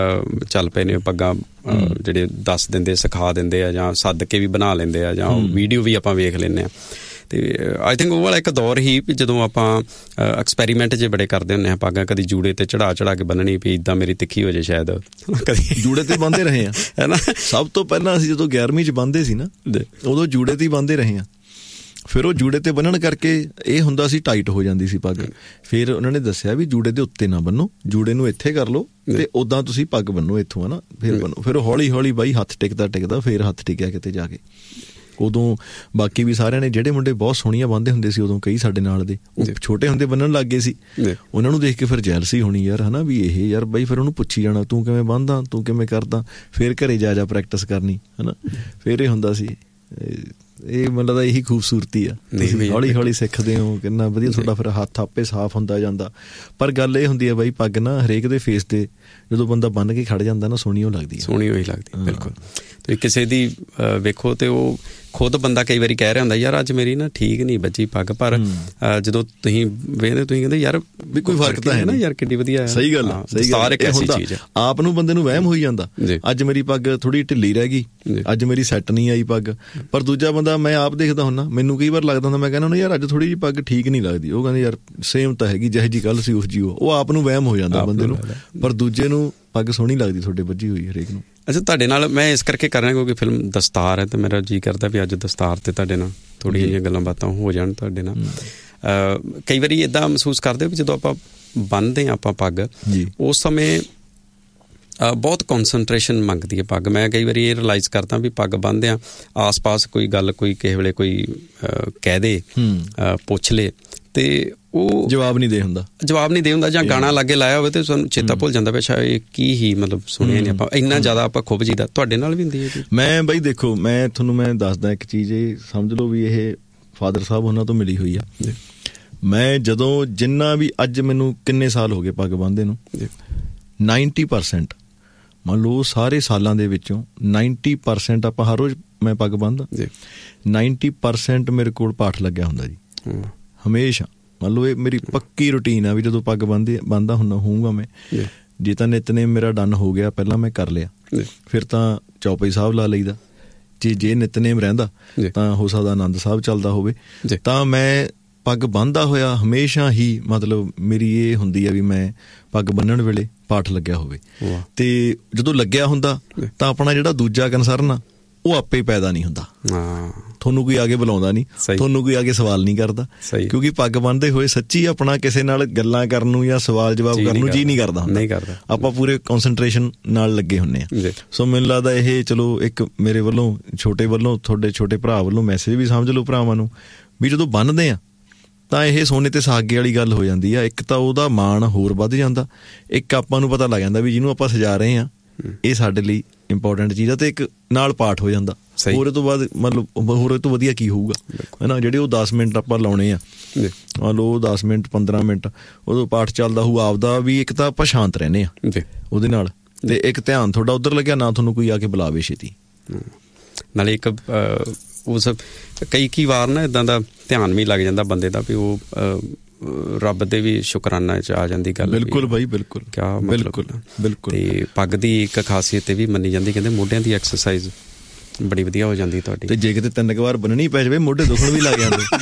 ਚੱਲ ਪਏ ਨੇ, ਪੱਗਾਂ ਜਿਹੜੇ ਦੱਸ ਦਿੰਦੇ, ਸਿਖਾ ਦਿੰਦੇ ਆ, ਜਾਂ ਸੱਦ ਕੇ ਵੀ ਬਣਾ ਲੈਂਦੇ ਆ, ਜਾਂ ਵੀਡੀਓ ਵੀ ਆਪਾਂ ਵੇਖ ਲੈਂਦੇ ਹਾਂ। ਤੇ ਆਈ ਥਿੰਕ ਉਹ ਵਾਲਾ ਇੱਕ ਦੌਰ ਹੀ ਜਦੋਂ ਆਪਾਂ ਐਕਸਪੈਰੀਮੈਂਟ ਜੇ ਬੜੇ ਕਰਦੇ ਹੁੰਦੇ ਹਾਂ, ਪੱਗਾਂ ਕਦੀ ਜੂੜੇ ਤੇ ਚੜਾ ਚੜਾ ਕੇ ਬੰਨਣੀ ਵੀ ਇੱਦਾਂ ਮੇਰੀ ਤਿੱਖੀ ਹੋ ਜਾਏ, ਸ਼ਾਇਦ ਕਦੀ ਜੂੜੇ ਤੇ ਬੰਨ੍ਹਦੇ ਰਹੇ ਆ, ਹੈ ਨਾ। ਸਭ ਤੋਂ ਪਹਿਲਾਂ ਅਸੀਂ ਜਦੋਂ ਗਿਆਰਵੀਂ 'ਚ ਬੰਨ੍ਹਦੇ ਸੀ ਨਾ, ਉਦੋਂ ਜੂੜੇ ਤੇ ਹੀ ਬੰਨ੍ਹਦੇ ਰਹੇ ਆ। ਫਿਰ ਉਹ ਜੂੜੇ ਤੇ ਬੰਨਣ ਕਰਕੇ ਇਹ ਹੁੰਦਾ ਸੀ ਟਾਈਟ ਹੋ ਜਾਂਦੀ ਸੀ ਪੱਗ। ਫਿਰ ਉਹਨਾਂ ਨੇ ਦੱਸਿਆ ਵੀ ਜੂੜੇ ਦੇ ਉੱਤੇ ਨਾ ਬੰਨੋ, ਜੂੜੇ ਨੂੰ ਇੱਥੇ ਕਰ ਲਓ ਤੇ ਉਦਾਂ ਤੁਸੀਂ ਪੱਗ ਬੰਨੋ ਇੱਥੋਂ, ਹੈ ਨਾ, ਫਿਰ ਬੰਨੋ। ਫਿਰ ਹੌਲੀ ਹੌਲੀ ਬਾਈ ਹੱਥ ਟਿਕਦਾ ਟਿਕਦਾ ਫਿਰ ਹੱਥ ਟਿਕਿਆ ਕਿਤੇ ਜਾ ਕੇ। ਉਦੋਂ ਬਾਕੀ ਵੀ ਸਾਰਿਆਂ ਨੇ, ਜਿਹੜੇ ਮੁੰਡੇ ਬਹੁਤ ਸੋਹਣੀਆਂ ਬੰਨ੍ਹਦੇ ਹੁੰਦੇ ਸੀ ਉਦੋਂ, ਕਈ ਸਾਡੇ ਨਾਲ ਦੇ, ਉਹ ਛੋਟੇ ਹੁੰਦੇ ਬੰਨਣ ਲੱਗ ਗਏ ਸੀ। ਉਹਨਾਂ ਨੂੰ ਦੇਖ ਕੇ ਫਿਰ ਜੈਲਸੀ ਹੋਣੀ ਯਾਰ, ਹੈ ਨਾ, ਵੀ ਇਹ ਯਾਰ ਬਾਈ। ਫਿਰ ਉਹਨੂੰ ਪੁੱਛੀ ਜਾਣਾ, ਤੂੰ ਕਿਵੇਂ ਬੰਨ੍ਹਦਾ, ਤੂੰ ਕਿਵੇਂ ਕਰਦਾ। ਫਿਰ ਘਰੇ ਜਾ ਜਾ ਪ੍ਰੈਕਟਿਸ ਕਰਨੀ, ਹੈ ਨਾ। ਫਿਰ ਇਹ ਹੁੰਦਾ ਸੀ, ਇਹ ਮੈਨੂੰ ਲੱਗਦਾ ਇਹੀ ਖੂਬਸੂਰਤੀ ਆ, ਹੌਲੀ ਹੌਲੀ ਸਿੱਖਦੇ ਹੋ, ਕਿੰਨਾ ਵਧੀਆ ਤੁਹਾਡਾ ਫਿਰ ਹੱਥ ਆਪੇ ਸਾਫ਼ ਹੁੰਦਾ ਜਾਂਦਾ। ਪਰ ਗੱਲ ਇਹ ਹੁੰਦੀ ਹੈ ਬਾਈ, ਪੱਗ ਨਾ ਹਰੇਕ ਦੇ ਫੇਸ ਤੇ ਜਦੋਂ ਬੰਦਾ ਬੰਨ੍ਹ ਕੇ ਖੜ ਜਾਂਦਾ ਨਾ, ਸੋਹਣੀ ਉਹ ਲੱਗਦੀ ਹੈ, ਸੋਹਣੀ ਉਹੀ ਲੱਗਦੀ, ਬਿਲਕੁਲ। ਤੁਸੀਂ ਕਿਸੇ ਦੀ ਵੇਖੋ ਤੇ ਉਹ ਖੁਦ ਬੰਦਾ ਕਈ ਵਾਰੀ ਕਹਿ ਰਿਹਾ ਹੁੰਦਾ ਯਾਰ ਅੱਜ ਮੇਰੀ ਨਾ ਠੀਕ ਨਹੀਂ ਬੱਜੀ ਪੱਗ, ਪਰ ਜਦੋਂ ਤੁਸੀਂ ਵੇਖਦੇ ਤੁਸੀਂ ਕਹਿੰਦੇ ਯਾਰ ਵੀ ਕੋਈ ਫਰਕ ਤਾਂ ਹੈ ਨਾ ਯਾਰ, ਕਿੱਡੀ ਵਧੀਆ। ਸਹੀ ਗੱਲ ਆ, ਸਹੀ ਗੱਲ ਇਹ ਹੁੰਦਾ। ਆਪ ਨੂੰ ਬੰਦੇ ਨੂੰ ਵਹਿਮ ਹੋਈ ਜਾਂਦਾ ਅੱਜ ਮੇਰੀ ਪੱਗ ਥੋੜੀ ਢਿੱਲੀ ਰਹਿ ਗਈ, ਅੱਜ ਮੇਰੀ ਸੈੱਟ ਨਹੀਂ ਆਈ ਪੱਗ, ਪਰ ਦੂਜਾ ਬੰਦਾ ਮੈਂ ਆਪ ਦੇਖਦਾ ਹੁੰਦਾ, ਮੈਨੂੰ ਕਈ ਵਾਰ ਲੱਗਦਾ ਹੁੰਦਾ, ਮੈਂ ਕਹਿੰਦਾ ਯਾਰ ਅੱਜ ਥੋੜੀ ਜਿਹੀ ਪੱਗ ਠੀਕ ਨਹੀਂ ਲੱਗਦੀ, ਉਹ ਕਹਿੰਦੇ ਯਾਰ ਸੇਮ ਤਾਂ ਹੈਗੀ ਜਿਹੋ ਜਿਹੀ ਗੱਲ ਸੀ ਉਸ ਜੀ, ਉਹ ਆਪ ਨੂੰ ਵਹਿਮ ਹੋ ਜਾਂਦਾ ਬੰਦੇ ਨੂੰ, ਪਰ ਦੂਜੇ ਨੂੰ ਪੱਗ ਸੋਹਣੀ ਲੱਗਦੀ ਤੁਹਾਡੇ ਬੱਜੀ ਹੋਈ ਹਰੇਕ ਨੂੰ। ਅੱਛਾ, ਤੁਹਾਡੇ ਨਾਲ ਮੈਂ ਇਸ ਕਰਕੇ ਕਰ ਰਿਹਾ ਕਿਉਂਕਿ ਫਿਲਮ ਦਸਤਾਰ ਹੈ, ਤੇ ਮੇਰਾ ਜੀ ਕਰਦਾ ਵੀ ਅੱਜ ਦਸਤਾਰ ਤੇ ਤੁਹਾਡੇ ਨਾਲ ਥੋੜ੍ਹੀਆਂ ਜਿਹੀਆਂ ਗੱਲਾਂ ਬਾਤਾਂ ਹੋ ਜਾਣ ਤੁਹਾਡੇ ਨਾਲ। ਕਈ ਵਾਰੀ ਇੱਦਾਂ ਮਹਿਸੂਸ ਕਰਦੇ ਹੋ ਵੀ ਜਦੋਂ ਆਪਾਂ ਬੰਨ੍ਹਦੇ ਹਾਂ ਆਪਾਂ ਪੱਗ, ਉਸ ਸਮੇਂ ਬਹੁਤ ਕੌਨਸਨਟ੍ਰੇਸ਼ਨ ਮੰਗਦੀ ਹੈ ਪੱਗ। ਮੈਂ ਕਈ ਵਾਰੀ ਇਹ ਰਿਲਾਈਜ਼ ਕਰਦਾ ਵੀ ਪੱਗ ਬੰਨ੍ਹਦੇ ਹਾਂ, ਆਸ ਪਾਸ ਕੋਈ ਗੱਲ ਕੋਈ ਕਿਸੇ ਵੇਲੇ ਕੋਈ ਕਹਿ ਦੇ, ਪੁੱਛ ਲੇ, ਤੇ ਉਹ ਜਵਾਬ ਨਹੀਂ ਦੇ ਹੁੰਦਾ ਜਵਾਬ ਨਹੀਂ ਦੇ ਹੁੰਦਾ ਜਾਂ ਗਾਣਾ ਲਾਗੇ ਲਾਇਆ ਹੋਵੇ ਤੇ ਸਾਨੂੰ ਚੇਤਾ ਭੁੱਲ ਜਾਂਦਾ ਵੀ ਸ਼ਾਇਦ ਇਹ ਕੀ ਹੀ ਮਤਲਬ ਸੁਣਿਆ ਨਹੀਂ ਆਪਾਂ, ਇੰਨਾ ਜ਼ਿਆਦਾ ਆਪਾਂ ਖੁੱਭ ਜੀਦਾ। ਤੁਹਾਡੇ ਨਾਲ ਵੀ ਹੁੰਦੀ ਹੈ? ਮੈਂ ਬਈ ਦੇਖੋ, ਮੈਂ ਤੁਹਾਨੂੰ ਮੈਂ ਦੱਸਦਾ ਇੱਕ ਚੀਜ਼, ਇਹ ਸਮਝ ਲਓ ਵੀ ਇਹ ਫਾਦਰ ਸਾਹਿਬ ਉਹਨਾਂ ਤੋਂ ਮਿਲੀ ਹੋਈ ਆ। ਮੈਂ ਜਦੋਂ ਜਿੰਨਾ ਵੀ ਅੱਜ ਮੈਨੂੰ ਕਿੰਨੇ ਸਾਲ ਹੋ ਗਏ ਪੱਗ ਬੰਨ੍ਹਦੇ ਨੂੰ, ਨਾਈਨਟੀ ਪਰਸੈਂਟ ਮੰਨ ਲਓ ਸਾਰੇ ਸਾਲਾਂ ਦੇ ਵਿੱਚੋਂ ਨਾਈਨਟੀ ਪਰਸੈਂਟ ਆਪਾਂ ਹਰ ਰੋਜ਼ ਮੈਂ ਪੱਗ ਬੰਨ੍ਹਦਾ, ਨਾਈਨਟੀ ਪਰਸੈਂਟ ਮੇਰੇ ਕੋਲ ਪਾਠ ਲੱਗਿਆ ਹੁੰਦਾ ਜੀ, ਹਮੇਸ਼ਾ। ਮੰਨ ਲਓ ਇਹ ਮੇਰੀ ਪੱਕੀ ਰੂਟੀਨ ਆ ਵੀ ਜਦੋਂ ਪੱਗ ਬੰਨ੍ਹਦੀ ਬੰਨ੍ਹਦਾ ਹੁੰਦਾ ਹੋਊਗਾ ਮੈਂ, ਜੇ ਤਾਂ ਨਿਤਨੇਮ ਮੇਰਾ ਡਨ ਹੋ ਗਿਆ ਪਹਿਲਾਂ ਮੈਂ ਕਰ ਲਿਆ, ਫਿਰ ਤਾਂ ਚੌਪਈ ਸਾਹਿਬ ਲਾ ਲਈਦਾ, ਜੇ ਜੇ ਨਿਤਨੇਮ ਰਹਿੰਦਾ ਤਾਂ ਹੋ ਸਕਦਾ ਆਨੰਦ ਸਾਹਿਬ ਚੱਲਦਾ ਹੋਵੇ, ਤਾਂ ਮੈਂ ਪੱਗ ਬੰਨ੍ਹਦਾ ਹੋਇਆ ਹਮੇਸ਼ਾ ਹੀ ਮਤਲਬ ਮੇਰੀ ਇਹ ਹੁੰਦੀ ਆ ਵੀ ਮੈਂ ਪੱਗ ਬੰਨ੍ਹਣ ਵੇਲੇ ਪਾਠ ਲੱਗਿਆ ਹੋਵੇ। ਤੇ ਜਦੋਂ ਲੱਗਿਆ ਹੁੰਦਾ ਤਾਂ ਆਪਣਾ ਜਿਹੜਾ ਦੂਜਾ ਕੰਸਰਨ ਆ ਉਹ ਆਪੇ ਹੀ ਪੈਦਾ ਨਹੀਂ ਹੁੰਦਾ, ਤੁਹਾਨੂੰ ਕੋਈ ਆ ਕੇ ਬੁਲਾਉਂਦਾ ਨਹੀਂ, ਤੁਹਾਨੂੰ ਕੋਈ ਆ ਕੇ ਸਵਾਲ ਨਹੀਂ ਕਰਦਾ, ਕਿਉਂਕਿ ਪੱਗ ਬੰਨ੍ਹਦੇ ਹੋਏ ਸੱਚੀ ਆਪਣਾ ਕਿਸੇ ਨਾਲ ਗੱਲਾਂ ਕਰਨ ਨੂੰ ਜਾਂ ਸਵਾਲ ਜਵਾਬ ਕਰਨ ਨੂੰ ਜੀਅ ਨਹੀਂ ਕਰਦਾ ਹੁੰਦਾ, ਆਪਾਂ ਪੂਰੇ ਕੌਨਸਨਟ੍ਰੇਸ਼ਨ ਨਾਲ ਲੱਗੇ ਹੁੰਦੇ ਆ। ਸੋ ਮੈਨੂੰ ਲੱਗਦਾ ਇਹ ਚਲੋ ਇੱਕ ਮੇਰੇ ਵੱਲੋਂ ਛੋਟੇ ਵੱਲੋਂ ਤੁਹਾਡੇ ਛੋਟੇ ਭਰਾ ਵੱਲੋਂ ਮੈਸੇਜ ਵੀ ਸਮਝ ਲਓ ਭਰਾਵਾਂ ਨੂੰ ਵੀ ਜਦੋਂ ਬੰਨ੍ਹਦੇ ਆ ਤਾਂ ਇਹ ਸੋਨੇ ਤੇ ਸਾਗੇ ਵਾਲੀ ਗੱਲ ਹੋ ਜਾਂਦੀ ਆ। ਇੱਕ ਤਾਂ ਉਹਦਾ ਮਾਣ ਹੋਰ ਵੱਧ ਜਾਂਦਾ, ਇੱਕ ਆਪਾਂ ਨੂੰ ਪਤਾ ਲੱਗ ਜਾਂਦਾ ਵੀ ਜਿਹਨੂੰ ਆਪਾਂ ਸਜਾ ਰਹੇ ਹਾਂ ਇਹ ਸਾਡੇ ਲਈ ਇੰਪੋਰਟੈਂਟ ਚੀਜ਼ ਆ, ਤੇ ਇੱਕ ਨਾਲ ਪਾਠ ਹੋ ਜਾਂਦਾ। ਹੋਰ ਇਹ ਤੋਂ ਬਾਅਦ ਮਤਲਬ ਹੋਰ ਇਹ ਤੋਂ ਵਧੀਆ ਕੀ ਹੋਊਗਾ, ਹੈ ਨਾ। ਜਿਹੜੇ ਉਹ ਦਸ ਮਿੰਟ ਆਪਾਂ ਲਾਉਣੇ ਆ, ਮੰਨ ਲਓ ਦਸ ਮਿੰਟ ਪੰਦਰਾਂ ਮਿੰਟ ਉਦੋਂ ਪਾਠ ਚੱਲਦਾ ਹੋਊ ਆਪਦਾ ਵੀ, ਇੱਕ ਤਾਂ ਆਪਾਂ ਸ਼ਾਂਤ ਰਹਿੰਦੇ ਆ ਉਹਦੇ ਨਾਲ, ਤੇ ਇੱਕ ਧਿਆਨ ਤੁਹਾਡਾ ਉੱਧਰ ਲੱਗਿਆ, ਨਾ ਤੁਹਾਨੂੰ ਕੋਈ ਆ ਕੇ ਬੁਲਾਵੇ ਛੇਤੀ। ਨਾਲੇ ਇੱਕ ਉਸ ਕਈ ਕਈ ਵਾਰ ਨਾ ਇੱਦਾਂ ਦਾ ਧਿਆਨ ਵੀ ਲੱਗ ਜਾਂਦਾ ਬੰਦੇ ਦਾ ਵੀ ਉਹ ਰੱਬ ਦੇ ਵੀ ਸ਼ੁਕਰਾਨਾ ਚ ਆ ਜਾਂਦੀ ਗੱਲ। ਬਿਲਕੁਲ ਬਾਈ, ਬਿਲਕੁਲ ਕਿਆ ਬਿਲਕੁਲ ਬਿਲਕੁਲ। ਤੇ ਪੱਗ ਦੀ ਇੱਕ ਖਾਸੀਅਤ ਇਹ ਵੀ ਮੰਨੀ ਜਾਂਦੀ, ਕਹਿੰਦੇ ਮੋਢਿਆਂ ਦੀ ਐਕਸਰਸਾਈਜ਼ ਬੜੀ ਵਧੀਆ ਹੋ ਜਾਂਦੀ ਤੁਹਾਡੀ, ਤੇ ਜੇ ਕਿਤੇ ਤਿੰਨ ਕੁ ਵਾਰ ਬੰਨਣੀ ਪੈ ਜਾਵੇ ਮੋਢੇ ਦੁਖਣ ਵੀ ਲੱਗ